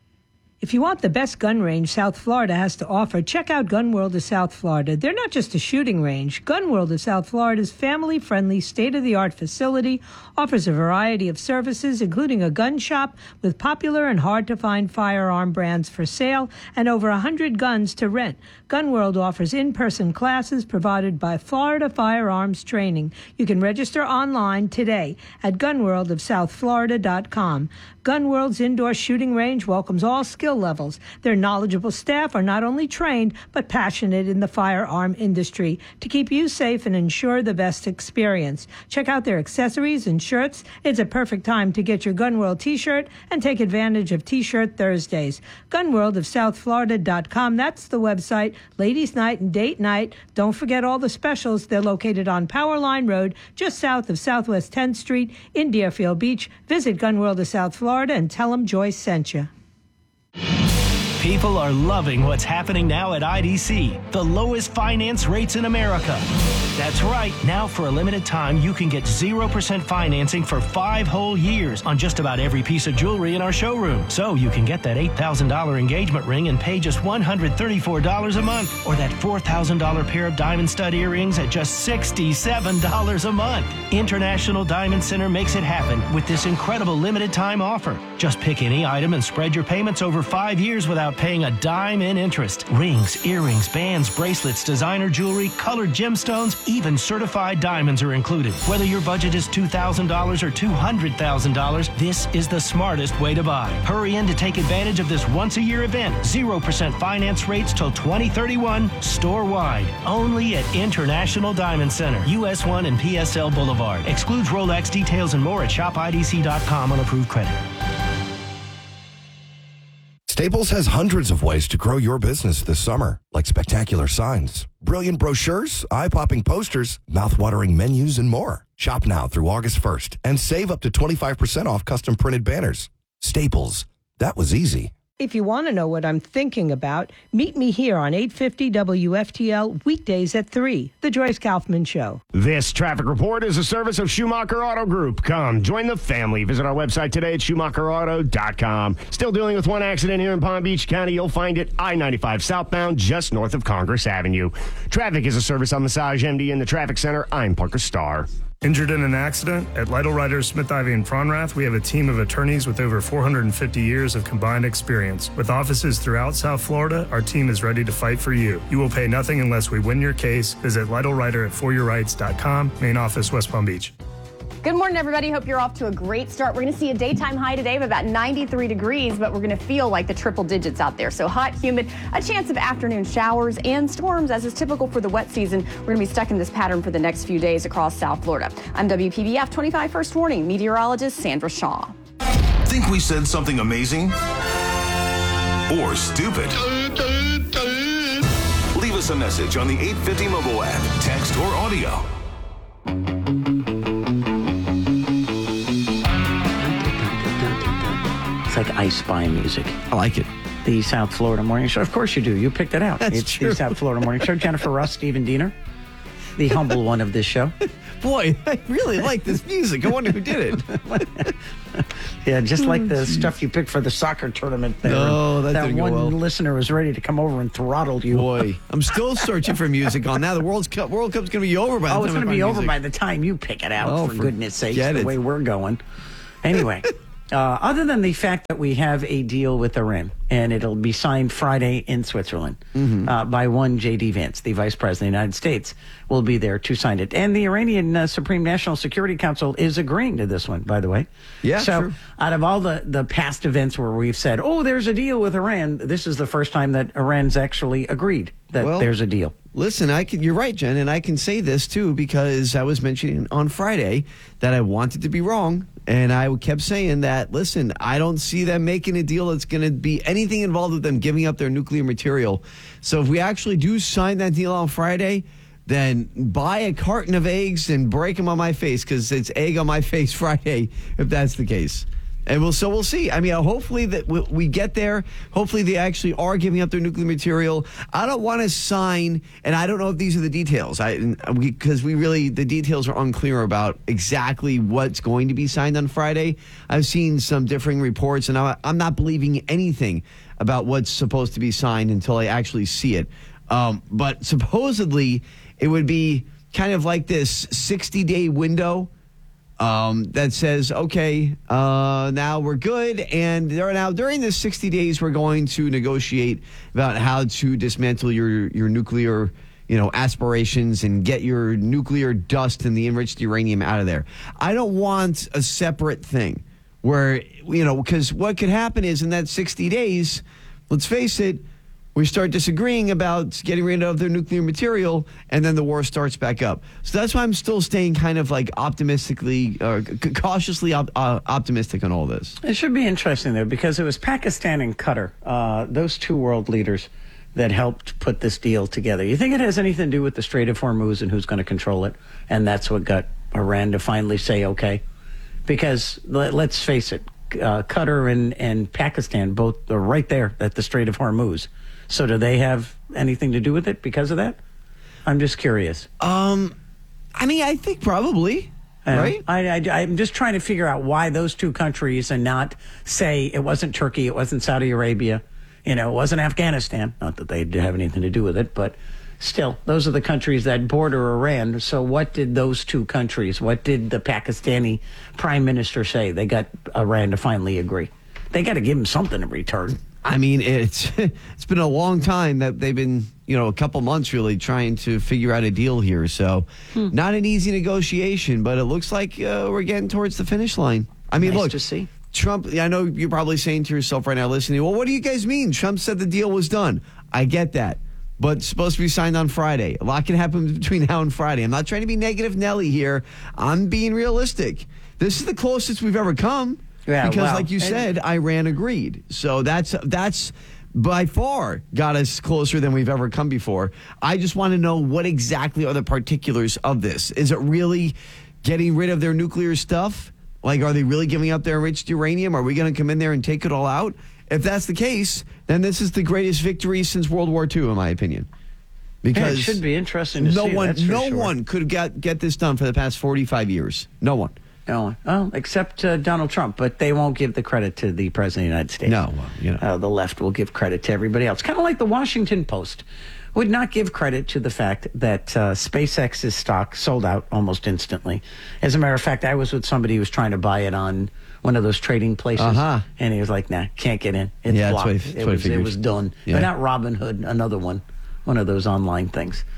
[SPEAKER 22] If you want the best gun range South Florida has to offer, check out Gun World of South Florida. They're not just a shooting range. Gun World of South Florida's family-friendly, state-of-the-art facility offers a variety of services, including a gun shop with popular and hard-to-find firearm brands for sale and over one hundred guns to rent. Gun World offers in-person classes provided by Florida Firearms Training. You can register online today at gun world of south florida dot com. Gun World's indoor shooting range welcomes all skill levels. Their knowledgeable staff are not only trained, but passionate in the firearm industry to keep you safe and ensure the best experience. Check out their accessories and shirts. It's a perfect time to get your Gun World t-shirt and take advantage of T-Shirt Thursdays. gun world of south florida dot com. That's the website. Ladies' night and date night. Don't forget all the specials. They're located on Powerline Road, just south of Southwest tenth Street in Deerfield Beach. Visit Gun World of South Florida and tell them Joyce sent you.
[SPEAKER 23] People are loving what's happening now at I D C, the lowest finance rates in America. That's right. Now, for a limited time, you can get zero percent financing for five whole years on just about every piece of jewelry in our showroom. So you can get that eight thousand dollars engagement ring and pay just one hundred thirty-four dollars a month, or that four thousand dollars pair of diamond stud earrings at just sixty-seven dollars a month. International Diamond Center makes it happen with this incredible limited time offer. Just pick any item and spread your payments over five years without paying a dime in interest. Rings, earrings, bands, bracelets, designer jewelry, colored gemstones, even certified diamonds are included. Whether your budget is two thousand dollars or two hundred thousand dollars, this is the smartest way to buy. Hurry in to take advantage of this once-a-year event. zero percent finance rates till twenty thirty-one, store-wide. Only at International Diamond Center, U S one and P S L Boulevard. Excludes Rolex. Details and more at shop I D C dot com on approved credit.
[SPEAKER 7] Staples has hundreds of ways to grow your business this summer, like spectacular signs, brilliant brochures, eye-popping posters, mouth-watering menus, and more. Shop now through August first and save up to twenty-five percent off custom printed banners. Staples. That was easy.
[SPEAKER 22] If you want to know what I'm thinking about, meet me here on eight fifty W F T L weekdays at three, The Joyce Kaufman Show.
[SPEAKER 8] This traffic report is a service of Schumacher Auto Group. Come, join the family. Visit our website today at schumacher auto dot com. Still dealing with one accident here in Palm Beach County. You'll find it I ninety-five southbound, just north of Congress Avenue. Traffic is a service on Massage M D in the Traffic Center. I'm Parker Starr.
[SPEAKER 11] Injured in an accident? At Lytle Writers, Smith, Ivy, and Fronrath, we have a team of attorneys with over four hundred fifty years of combined experience. With offices throughout South Florida, our team is ready to fight for you. You will pay nothing unless we win your case. Visit Lytle Writer at for your rights dot com, main office, West Palm Beach.
[SPEAKER 10] Good morning, everybody. Hope you're off to a great start. We're going to see a daytime high today of about ninety-three degrees, but we're going to feel like the triple digits out there. So hot, humid, a chance of afternoon showers and storms, as is typical for the wet season. We're going to be stuck in this pattern for the next few days across South Florida. I'm W P B F twenty-five First Warning meteorologist Sandra Shaw.
[SPEAKER 4] Think we said something amazing? Or stupid? Leave us a message on the eight fifty mobile app, text or audio.
[SPEAKER 1] It's like I Spy music.
[SPEAKER 2] I like it.
[SPEAKER 1] The South Florida Morning Show. Of course you do. You picked it out.
[SPEAKER 2] That's
[SPEAKER 1] it's
[SPEAKER 2] true.
[SPEAKER 1] the South Florida Morning Show. Jennifer Russ, Stephen Diener, the humble one of this show.
[SPEAKER 2] Boy, I really like this music. I wonder who did it.
[SPEAKER 1] Yeah, just like the stuff you picked for the soccer tournament there.
[SPEAKER 2] No, that
[SPEAKER 1] that
[SPEAKER 2] didn't go
[SPEAKER 1] one
[SPEAKER 2] well.
[SPEAKER 1] listener was ready to come over and throttle you.
[SPEAKER 2] Boy, I'm still searching for music on that. The World's Cup, World Cup's going to be over by the
[SPEAKER 1] Oh,
[SPEAKER 2] time
[SPEAKER 1] it's
[SPEAKER 2] I
[SPEAKER 1] going to
[SPEAKER 2] find
[SPEAKER 1] be over
[SPEAKER 2] music.
[SPEAKER 1] by the time you pick it out,
[SPEAKER 2] Oh,
[SPEAKER 1] for
[SPEAKER 2] for-
[SPEAKER 1] goodness sakes,
[SPEAKER 2] get
[SPEAKER 1] the
[SPEAKER 2] it.
[SPEAKER 1] way we're going. Anyway, uh, other than the fact that we have a deal with Iran, and it'll be signed Friday in Switzerland
[SPEAKER 2] Mm-hmm.
[SPEAKER 1] uh, by one J D Vance, the Vice President of the United States, will be there to sign it. And the Iranian uh, Supreme National Security Council is agreeing to this one, by the way.
[SPEAKER 2] Yeah,
[SPEAKER 1] So
[SPEAKER 2] sure.
[SPEAKER 1] out of all the, the past events where we've said, oh, there's a deal with Iran, this is the first time that Iran's actually agreed that
[SPEAKER 2] Well,
[SPEAKER 1] there's a deal.
[SPEAKER 2] Listen, I can, you're right, Jen, and I can say this too because I was mentioning on Friday that I wanted to be wrong, and I kept saying that, listen, I don't see them making a deal that's going to be anything involved with them giving up their nuclear material. So if we actually do sign that deal on Friday, then buy a carton of eggs and break them on my face because it's egg on my face Friday if that's the case. And we'll, so we'll see. I mean, hopefully that we, we get there. Hopefully they actually are giving up their nuclear material. I don't want to sign, and I don't know if these are the details. I because we, we really the details are unclear about exactly what's going to be signed on Friday. I've seen some differing reports, and I, I'm not believing anything about what's supposed to be signed until I actually see it. Um, but supposedly it would be kind of like this sixty-day window. Um, that says, okay, uh, now we're good. And there now during this sixty days, we're going to negotiate about how to dismantle your, your nuclear, you know, aspirations and get your nuclear dust and the enriched uranium out of there. I don't want a separate thing where, you know, because what could happen is in that sixty days, let's face it, we start disagreeing about getting rid of their nuclear material, and then the war starts back up. So that's why I'm still staying kind of like optimistically, uh, c- cautiously op- uh, optimistic on all this.
[SPEAKER 1] It should be interesting, though, because it was Pakistan and Qatar, uh, those two world leaders, that helped put this deal together. You think it has anything to do with the Strait of Hormuz and who's going to control it? And that's what got Iran to finally say, okay. Because let, let's face it, uh, Qatar and, and Pakistan both are right there at the Strait of Hormuz. So do they have anything to do with it because of that? I'm just curious.
[SPEAKER 2] Um, I mean, I think probably,
[SPEAKER 1] Uh,
[SPEAKER 2] right?
[SPEAKER 1] I, I, I'm just trying to figure out why those two countries and not say it wasn't Turkey, it wasn't Saudi Arabia, you know, it wasn't Afghanistan. Not that they have anything to do with it, but still, those are the countries that border Iran. So what did those two countries, what did the Pakistani prime minister say? They got Iran to finally agree. They got to give him something in return.
[SPEAKER 2] I mean, it's it's been a long time that they've been, you know, a couple months really trying to figure out a deal here. So
[SPEAKER 1] Hmm.
[SPEAKER 2] not an easy negotiation, but it looks like uh, we're getting towards the finish line. I mean,
[SPEAKER 1] Nice
[SPEAKER 2] look,
[SPEAKER 1] to see.
[SPEAKER 2] Trump, I know you're probably saying to yourself right now listening, well, what do you guys mean? Trump said the deal was done. I get that. But it's supposed to be signed on Friday. A lot can happen between now and Friday. I'm not trying to be negative Nelly here. I'm being realistic. This is the closest we've ever come.
[SPEAKER 1] Yeah,
[SPEAKER 2] because,
[SPEAKER 1] well,
[SPEAKER 2] like you
[SPEAKER 1] and-
[SPEAKER 2] said, Iran agreed. So that's that's by far got us closer than we've ever come before. I just want to know what exactly are the particulars of this. Is it really getting rid of their nuclear stuff? Like, are they really giving up their enriched uranium? Are we going to come in there and take it all out? If that's the case, then this is the greatest victory since World War Two, in my opinion. Because
[SPEAKER 1] Yeah, it should be interesting to
[SPEAKER 2] no
[SPEAKER 1] see,
[SPEAKER 2] one,
[SPEAKER 1] that's for
[SPEAKER 2] no
[SPEAKER 1] sure.
[SPEAKER 2] one could get get this done for the past forty-five years. No one.
[SPEAKER 1] No, well, except uh, Donald Trump, but they won't give the credit to the President of the United States.
[SPEAKER 2] No, well, you know.
[SPEAKER 1] Uh, the left will give credit to everybody else. Kind of like the Washington Post would not give credit to the fact that uh, SpaceX's stock sold out almost instantly. As a matter of fact, I was with somebody who was trying to buy it on one of those trading places,
[SPEAKER 2] Uh-huh.
[SPEAKER 1] and he was like, nah, can't get in. It's
[SPEAKER 2] Yeah, that's
[SPEAKER 1] blocked.
[SPEAKER 2] what I- that's
[SPEAKER 1] it,
[SPEAKER 2] what I
[SPEAKER 1] was, it
[SPEAKER 2] figured.
[SPEAKER 1] was done.
[SPEAKER 2] Yeah.
[SPEAKER 1] But not Robinhood, another one, one of those online things.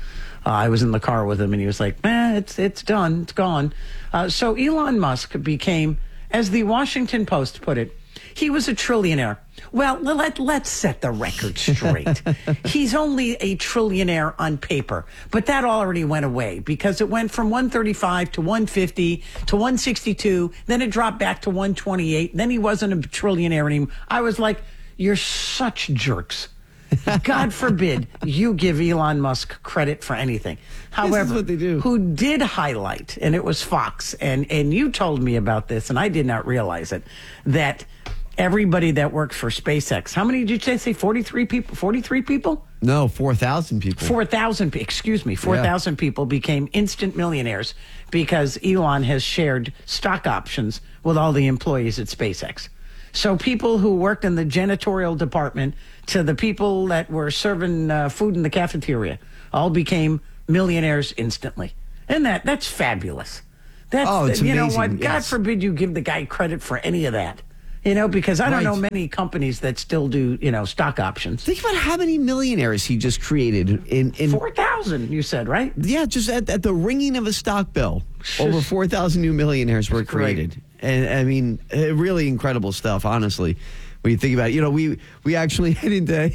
[SPEAKER 1] Uh, I was in the car with him, and he was like, "Man, it's it's done, it's gone." Uh, so Elon Musk became, as the Washington Post put it, he was a trillionaire. Well, let, let's set the record straight. He's only a trillionaire on paper, but that already went away because it went from one thirty-five to one fifty to one sixty-two. Then it dropped back to one twenty-eight. Then he wasn't a trillionaire anymore. I was like, you're such jerks. God forbid you give Elon Musk credit for anything. However,
[SPEAKER 2] this is what they do. Who
[SPEAKER 1] did highlight, and it was Fox, and, and you told me about this, and I did not realize it, that everybody that worked for SpaceX, how many did you say? forty-three people? forty-three people?
[SPEAKER 2] No, four thousand people.
[SPEAKER 1] four thousand, excuse me, four thousand yeah. people became instant millionaires because Elon has shared stock options with all the employees at SpaceX. So people who worked in the janitorial department to the people that were serving uh, food in the cafeteria all became millionaires instantly. And that that's fabulous. That's,
[SPEAKER 2] oh, it's
[SPEAKER 1] you
[SPEAKER 2] amazing.
[SPEAKER 1] know what?
[SPEAKER 2] Yes.
[SPEAKER 1] God forbid you give the guy credit for any of that. You know, because I don't
[SPEAKER 2] Right.
[SPEAKER 1] know many companies that still do, you know, stock options.
[SPEAKER 2] Think about how many millionaires he just created in, in
[SPEAKER 1] four thousand, you said, right?
[SPEAKER 2] Yeah, just at, at the ringing of a stock bell, over four thousand new millionaires were created. Great. And I mean, uh, really incredible stuff, honestly, when you think about it. You know, we, we actually, I didn't, uh,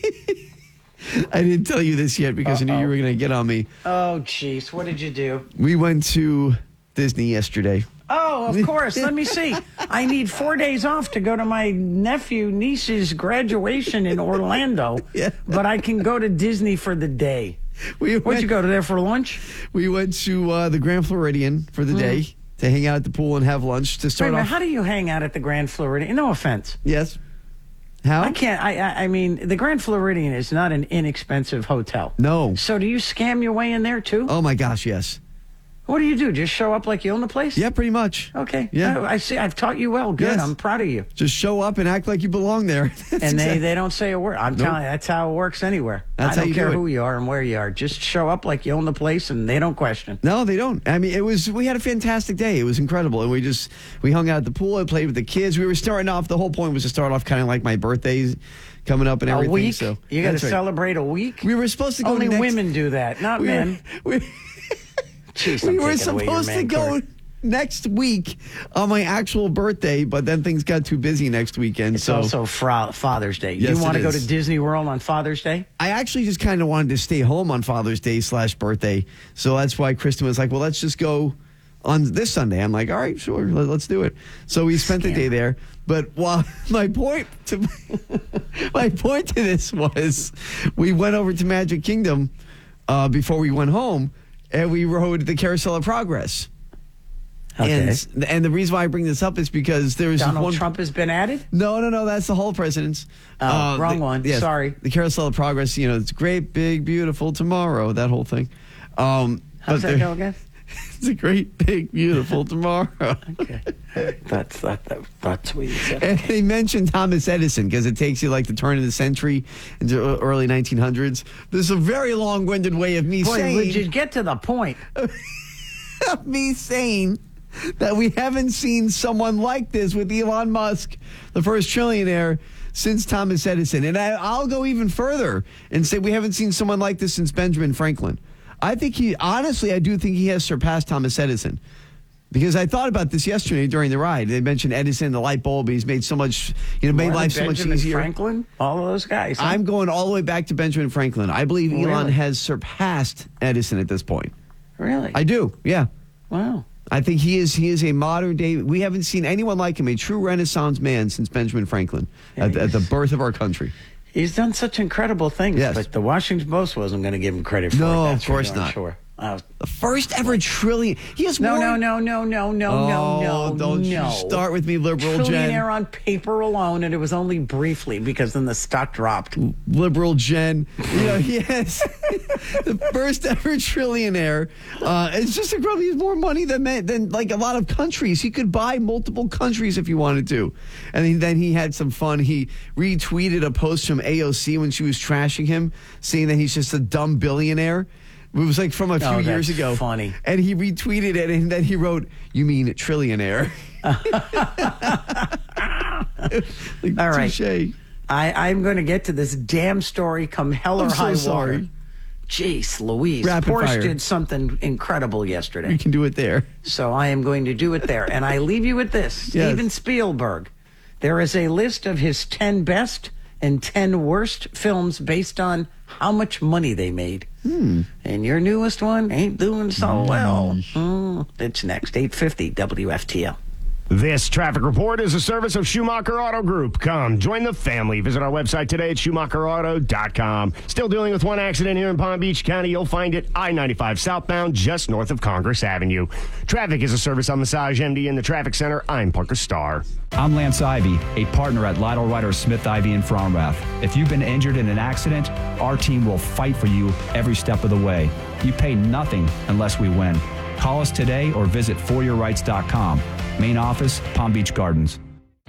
[SPEAKER 2] I didn't tell you this yet because Uh-oh. I knew you were going to get on me.
[SPEAKER 1] Oh, jeez. What did you do?
[SPEAKER 2] We went to Disney yesterday.
[SPEAKER 1] Oh, of course. Let me see. I need four days off to go to my nephew, niece's graduation in Orlando, yeah. but I can go to Disney for the day.
[SPEAKER 2] We
[SPEAKER 1] Where'd
[SPEAKER 2] went,
[SPEAKER 1] you go to there for lunch?
[SPEAKER 2] We went to uh, the Grand Floridian for the mm. day to hang out at the pool and have lunch to start
[SPEAKER 1] Wait a minute,
[SPEAKER 2] off.
[SPEAKER 1] How do you hang out at the Grand Floridian? No offense.
[SPEAKER 2] Yes. How?
[SPEAKER 1] I can't. I, I I mean, the Grand Floridian is not an inexpensive hotel.
[SPEAKER 2] No.
[SPEAKER 1] So do you scam your way in there too?
[SPEAKER 2] Oh my gosh, yes.
[SPEAKER 1] What do you do? Just show up like you own the place?
[SPEAKER 2] Yeah, pretty much.
[SPEAKER 1] Okay.
[SPEAKER 2] Yeah.
[SPEAKER 1] I, I see. I've taught you well. Good.
[SPEAKER 2] Yes.
[SPEAKER 1] I'm proud of you.
[SPEAKER 2] Just show up and act like you belong there.
[SPEAKER 1] and they, exactly. they don't say a word. I'm nope. telling you, that's how it works anywhere.
[SPEAKER 2] That's
[SPEAKER 1] I don't
[SPEAKER 2] how you
[SPEAKER 1] care
[SPEAKER 2] do it.
[SPEAKER 1] who you are and where you are. Just show up like you own the place and they don't question.
[SPEAKER 2] No, they don't. I mean, it was, we had a fantastic day. It was incredible. And we just, we hung out at the pool and played with the kids. We were starting off, the whole point was to start off kind of like my birthdays coming up and everything.
[SPEAKER 1] A week?
[SPEAKER 2] So
[SPEAKER 1] you got to
[SPEAKER 2] right.
[SPEAKER 1] celebrate a week?
[SPEAKER 2] We were supposed to go
[SPEAKER 1] Only
[SPEAKER 2] next,
[SPEAKER 1] women do that, not
[SPEAKER 2] we
[SPEAKER 1] men.
[SPEAKER 2] Were, we,
[SPEAKER 1] Jeez,
[SPEAKER 2] we
[SPEAKER 1] I'm
[SPEAKER 2] were
[SPEAKER 1] supposed
[SPEAKER 2] to go
[SPEAKER 1] card.
[SPEAKER 2] next week on my actual birthday, but then things got too busy next weekend.
[SPEAKER 1] It's
[SPEAKER 2] so.
[SPEAKER 1] also fra- Father's Day.
[SPEAKER 2] Yes,
[SPEAKER 1] you want to go
[SPEAKER 2] is.
[SPEAKER 1] to Disney World on Father's Day?
[SPEAKER 2] I actually just kind of wanted to stay home on Father's Day slash birthday. So that's why Kristen was like, well, let's just go on this Sunday. I'm like, all right, sure, let's do it. So we spent Scam. the day there. But while my point to my point to this was, we went over to Magic Kingdom uh, before we went home, and we rode the Carousel of Progress.
[SPEAKER 1] Okay.
[SPEAKER 2] And, and the reason why I bring this up is because there's
[SPEAKER 1] Donald
[SPEAKER 2] one,
[SPEAKER 1] Trump has been added?
[SPEAKER 2] No, no, no. That's the whole president's.
[SPEAKER 1] Oh, uh, wrong
[SPEAKER 2] the,
[SPEAKER 1] one.
[SPEAKER 2] Yes,
[SPEAKER 1] Sorry.
[SPEAKER 2] The Carousel of Progress. You know, it's great, big, beautiful tomorrow. That whole thing. Um,
[SPEAKER 1] How's that go again?
[SPEAKER 2] It's a great, big, beautiful tomorrow.
[SPEAKER 1] Okay. That's that, that, that's what you said.
[SPEAKER 2] And they mentioned Thomas Edison because it takes you like the turn of the century into early nineteen hundreds. This is a very long-winded way of me
[SPEAKER 1] Boy,
[SPEAKER 2] saying.
[SPEAKER 1] would you get to the point?
[SPEAKER 2] Of me saying that we haven't seen someone like this with Elon Musk, the first trillionaire, since Thomas Edison. And I, I'll go even further and say we haven't seen someone like this since Benjamin Franklin. I think he, honestly, I do think he has surpassed Thomas Edison. Because I thought about this yesterday during the ride. They mentioned Edison, the light bulb. He's made so much, you know, made
[SPEAKER 1] More
[SPEAKER 2] life so
[SPEAKER 1] Benjamin
[SPEAKER 2] much easier.
[SPEAKER 1] Franklin, all of those guys. Huh?
[SPEAKER 2] I'm going all the way back to Benjamin Franklin. I believe
[SPEAKER 1] Really?
[SPEAKER 2] Elon has surpassed Edison at this point.
[SPEAKER 1] Really?
[SPEAKER 2] I do, yeah.
[SPEAKER 1] Wow.
[SPEAKER 2] I think he is he is a modern day. We haven't seen anyone like him, a true Renaissance man since Benjamin Franklin
[SPEAKER 1] Yeah,
[SPEAKER 2] at, at the
[SPEAKER 1] he's-
[SPEAKER 2] birth of our country.
[SPEAKER 1] He's done such incredible things,
[SPEAKER 2] Yes.
[SPEAKER 1] but the Washington Post wasn't going to give him credit for it.
[SPEAKER 2] No,
[SPEAKER 1] That's
[SPEAKER 2] of course
[SPEAKER 1] for darn
[SPEAKER 2] not.
[SPEAKER 1] Sure. Uh,
[SPEAKER 2] The first ever trillion. He has
[SPEAKER 1] no,
[SPEAKER 2] more.
[SPEAKER 1] no, no, no, no, no,
[SPEAKER 2] Oh,
[SPEAKER 1] no, no,
[SPEAKER 2] don't you
[SPEAKER 1] no.
[SPEAKER 2] start with me, liberal Jen.
[SPEAKER 1] Trillionaire on paper alone, and it was only briefly because then the stock dropped.
[SPEAKER 2] Liberal Jen. You know, he has the first ever trillionaire. Uh, it's just incredible. He has more money than than like a lot of countries. He could buy multiple countries if he wanted to. And he, then he had some fun. He retweeted a post from A O C when she was trashing him, saying that he's just a dumb billionaire. It was like from a few
[SPEAKER 1] Oh,
[SPEAKER 2] years
[SPEAKER 1] that's
[SPEAKER 2] ago.
[SPEAKER 1] funny.
[SPEAKER 2] And he retweeted it, and then he wrote, "You mean trillionaire?" Like,
[SPEAKER 1] All right.
[SPEAKER 2] touche.
[SPEAKER 1] I, I'm going to get to this damn story come hell or
[SPEAKER 2] I'm so
[SPEAKER 1] high
[SPEAKER 2] sorry.
[SPEAKER 1] water. Jeez Louise.
[SPEAKER 2] Rapid
[SPEAKER 1] Porsche
[SPEAKER 2] fire.
[SPEAKER 1] did something incredible yesterday.
[SPEAKER 2] You can do it there.
[SPEAKER 1] So I am going to do it there. And I leave you with this.
[SPEAKER 2] Yes.
[SPEAKER 1] Steven Spielberg. There is a list of his ten best and ten worst films based on how much money they made.
[SPEAKER 2] Hmm.
[SPEAKER 1] And your newest one ain't doing so well. Mm, it's next. eight fifty W F T L.
[SPEAKER 8] This traffic report is a service of Schumacher Auto Group. Come, join the family. Visit our website today at Schumacher Auto dot com. Still dealing with one accident here in Palm Beach County. You'll find it I ninety-five southbound, just north of Congress Avenue. Traffic is a service on Massage M D in the Traffic Center. I'm Parker Starr.
[SPEAKER 9] I'm Lance Ivy, a partner at Lytle Ryder Smith Ivy in Fromrath. If you've been injured in an accident, our team will fight for you every step of the way. You pay nothing unless we win. Call us today or visit for your rights dot com. Main office, Palm Beach Gardens.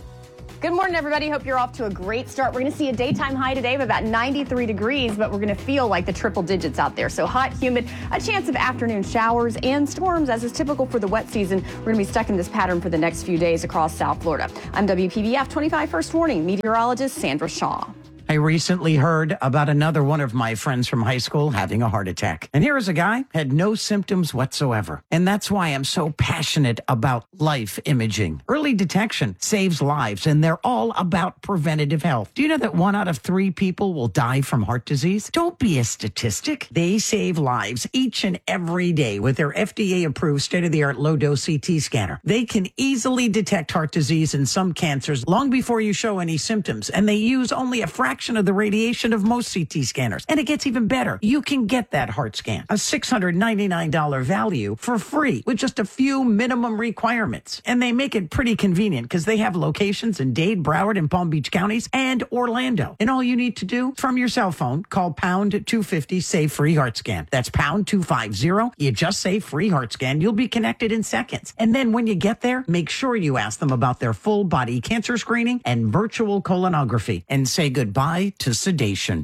[SPEAKER 10] Good morning, everybody. Hope you're off to a great start. We're going to see a daytime high today of about ninety-three degrees, but we're going to feel like the triple digits out there. So hot, humid, a chance of afternoon showers and storms, as is typical for the wet season. We're going to be stuck in this pattern for the next few days across South Florida. I'm W P B F twenty-five First Warning meteorologist Sandra Shaw.
[SPEAKER 1] I recently heard about another one of my friends from high school having a heart attack. And here is a guy had no symptoms whatsoever. And that's why I'm so passionate about life imaging. Early detection saves lives, and they're all about preventative health. Do you know that one out of three people will die from heart disease? Don't be a statistic. They save lives each and every day with their F D A-approved state-of-the-art low-dose C T scanner. They can easily detect heart disease and some cancers long before you show any symptoms, and they use only a fraction of the radiation of most C T scanners. And it gets even better. You can get that heart scan, a six hundred ninety-nine dollars value, for free with just a few minimum requirements. And they make it pretty convenient because they have locations in Dade, Broward, and Palm Beach counties, and Orlando. And all you need to do from your cell phone, call pound two fifty, say free heart scan. That's pound two fifty. You just say free heart scan. You'll be connected in seconds. And then when you get there, make sure you ask them about their full body cancer screening and virtual colonography, and say goodbye to sedation.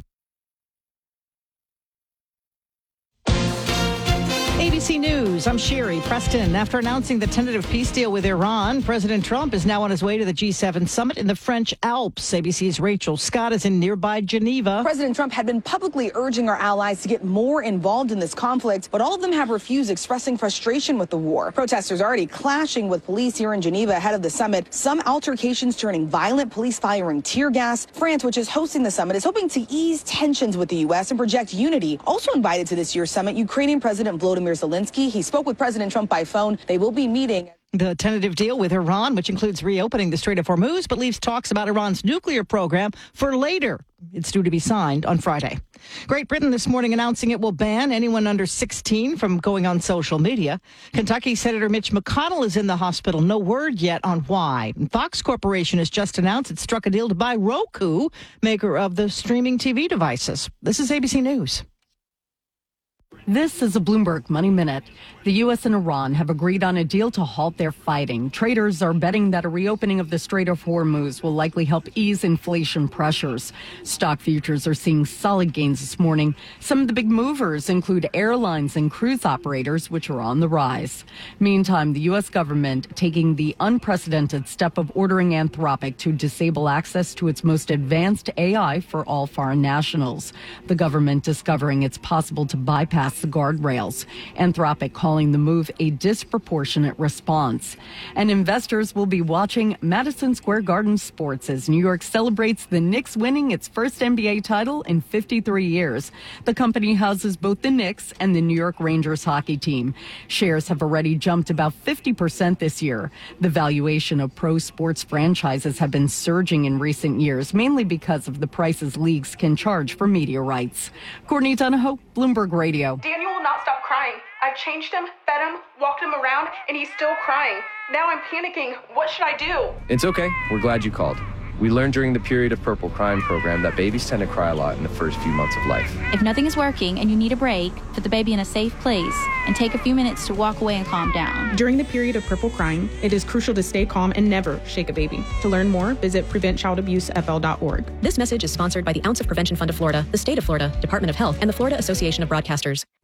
[SPEAKER 6] A B C News, I'm Sherry Preston. After announcing the tentative peace deal with Iran, President Trump is now on his way to the G seven summit in the French Alps. A B C's Rachel Scott is in nearby Geneva.
[SPEAKER 12] President Trump had been publicly urging our allies to get more involved in this conflict, but all of them have refused, expressing frustration with the war. Protesters already clashing with police here in Geneva ahead of the summit. Some altercations turning violent, police firing tear gas. France, which is hosting the summit, is hoping to ease tensions with the U S and project unity. Also invited to this year's summit, Ukrainian President Volodymyr Zelensky. He spoke with President Trump by phone. They will be meeting.
[SPEAKER 6] The tentative deal with Iran, which includes reopening the Strait of Hormuz, but leaves talks about Iran's nuclear program for later. It's due to be signed on Friday. Great Britain this morning announcing it will ban anyone under sixteen from going on social media. Kentucky Senator Mitch McConnell is in the hospital. No word yet on why. And Fox Corporation has just announced it struck a deal to buy Roku, maker of the streaming T V devices. This is A B C News.
[SPEAKER 13] This is a Bloomberg Money Minute. The U S and Iran have agreed on a deal to halt their fighting. Traders are betting that a reopening of the Strait of Hormuz will likely help ease inflation pressures. Stock futures are seeing solid gains this morning. Some of the big movers include airlines and cruise operators, which are on the rise. Meantime, the U S government taking the unprecedented step of ordering Anthropic to disable access to its most advanced A I for all foreign nationals. The government discovering it's possible to bypass the guardrails. Anthropic calling the move a disproportionate response. And investors will be watching Madison Square Garden sports as New York celebrates the Knicks winning its first N B A title in fifty-three years. The company houses both the Knicks and the New York Rangers hockey team. Shares have already jumped about fifty percent this year. The valuation of pro sports franchises have been surging in recent years, mainly because of the prices leagues can charge for media rights. Courtney Donahoe, Bloomberg Radio.
[SPEAKER 24] Daniel will not stop crying. I've changed him, fed him, walked him around, and he's still crying. Now I'm panicking. What should I do?
[SPEAKER 25] It's okay. We're glad you called. We learned during the Period of Purple Crying program that babies tend to cry a lot in the first few months of life.
[SPEAKER 26] If nothing is working and you need a break, put the baby in a safe place and take a few minutes to walk away and calm down.
[SPEAKER 27] During the period of purple crying, it is crucial to stay calm and never shake a baby. To learn more, visit prevent child abuse f l dot org.
[SPEAKER 28] This message is sponsored by the Ounce of Prevention Fund of Florida, the State of Florida, Department of Health, and the Florida Association of Broadcasters.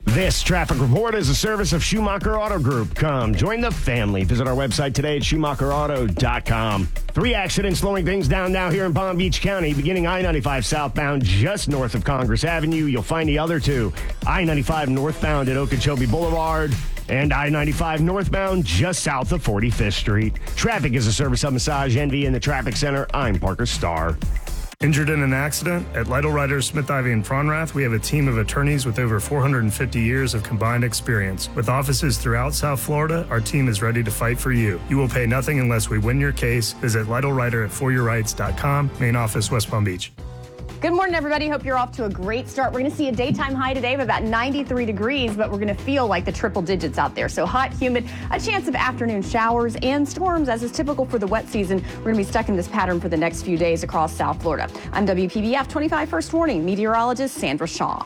[SPEAKER 8] This traffic report is a service of Schumacher Auto Group. Come join the family. Visit our website today at Schumacher Auto dot com. Three accidents slowing things down now here in Palm Beach County, beginning I ninety-five southbound just north of Congress Avenue. You'll find the other two, I ninety-five northbound at Okeechobee Boulevard and I ninety-five northbound just south of forty-fifth Street. Traffic is a service of Massage Envy in the Traffic Center. I'm Parker Starr.
[SPEAKER 11] Injured in an accident? At Lytle Writers, Smith, Ivy, and Fronrath, we have a team of attorneys with over four hundred fifty years of combined experience. With offices throughout South Florida, our team is ready to fight for you. You will pay nothing unless we win your case. Visit Lytle Writer at for your rights dot com, main office, West Palm Beach.
[SPEAKER 10] Good morning, everybody. Hope you're off to a great start. We're going to see a daytime high today of about ninety-three degrees, but we're going to feel like the triple digits out there. So hot, humid, a chance of afternoon showers and storms, as is typical for the wet season. We're going to be stuck in this pattern for the next few days across South Florida. I'm W P B F twenty-five First Warning meteorologist Sandra Shaw.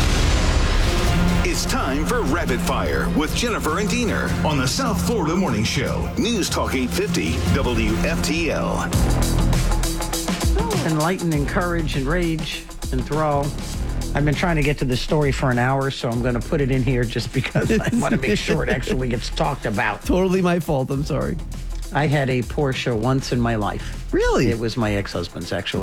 [SPEAKER 4] It's time for Rapid Fire with Jennifer and Diener on the South Florida Morning Show. News Talk eight fifty W F T L.
[SPEAKER 1] Enlighten, encourage, enrage, enthrall. I've been trying to get to this story for an hour, so I'm going to put it in here just because I want to make sure it actually gets talked about.
[SPEAKER 2] Totally my fault. I'm sorry.
[SPEAKER 1] I had a Porsche once in my life.
[SPEAKER 2] Really?
[SPEAKER 1] It was my ex-husband's, actually.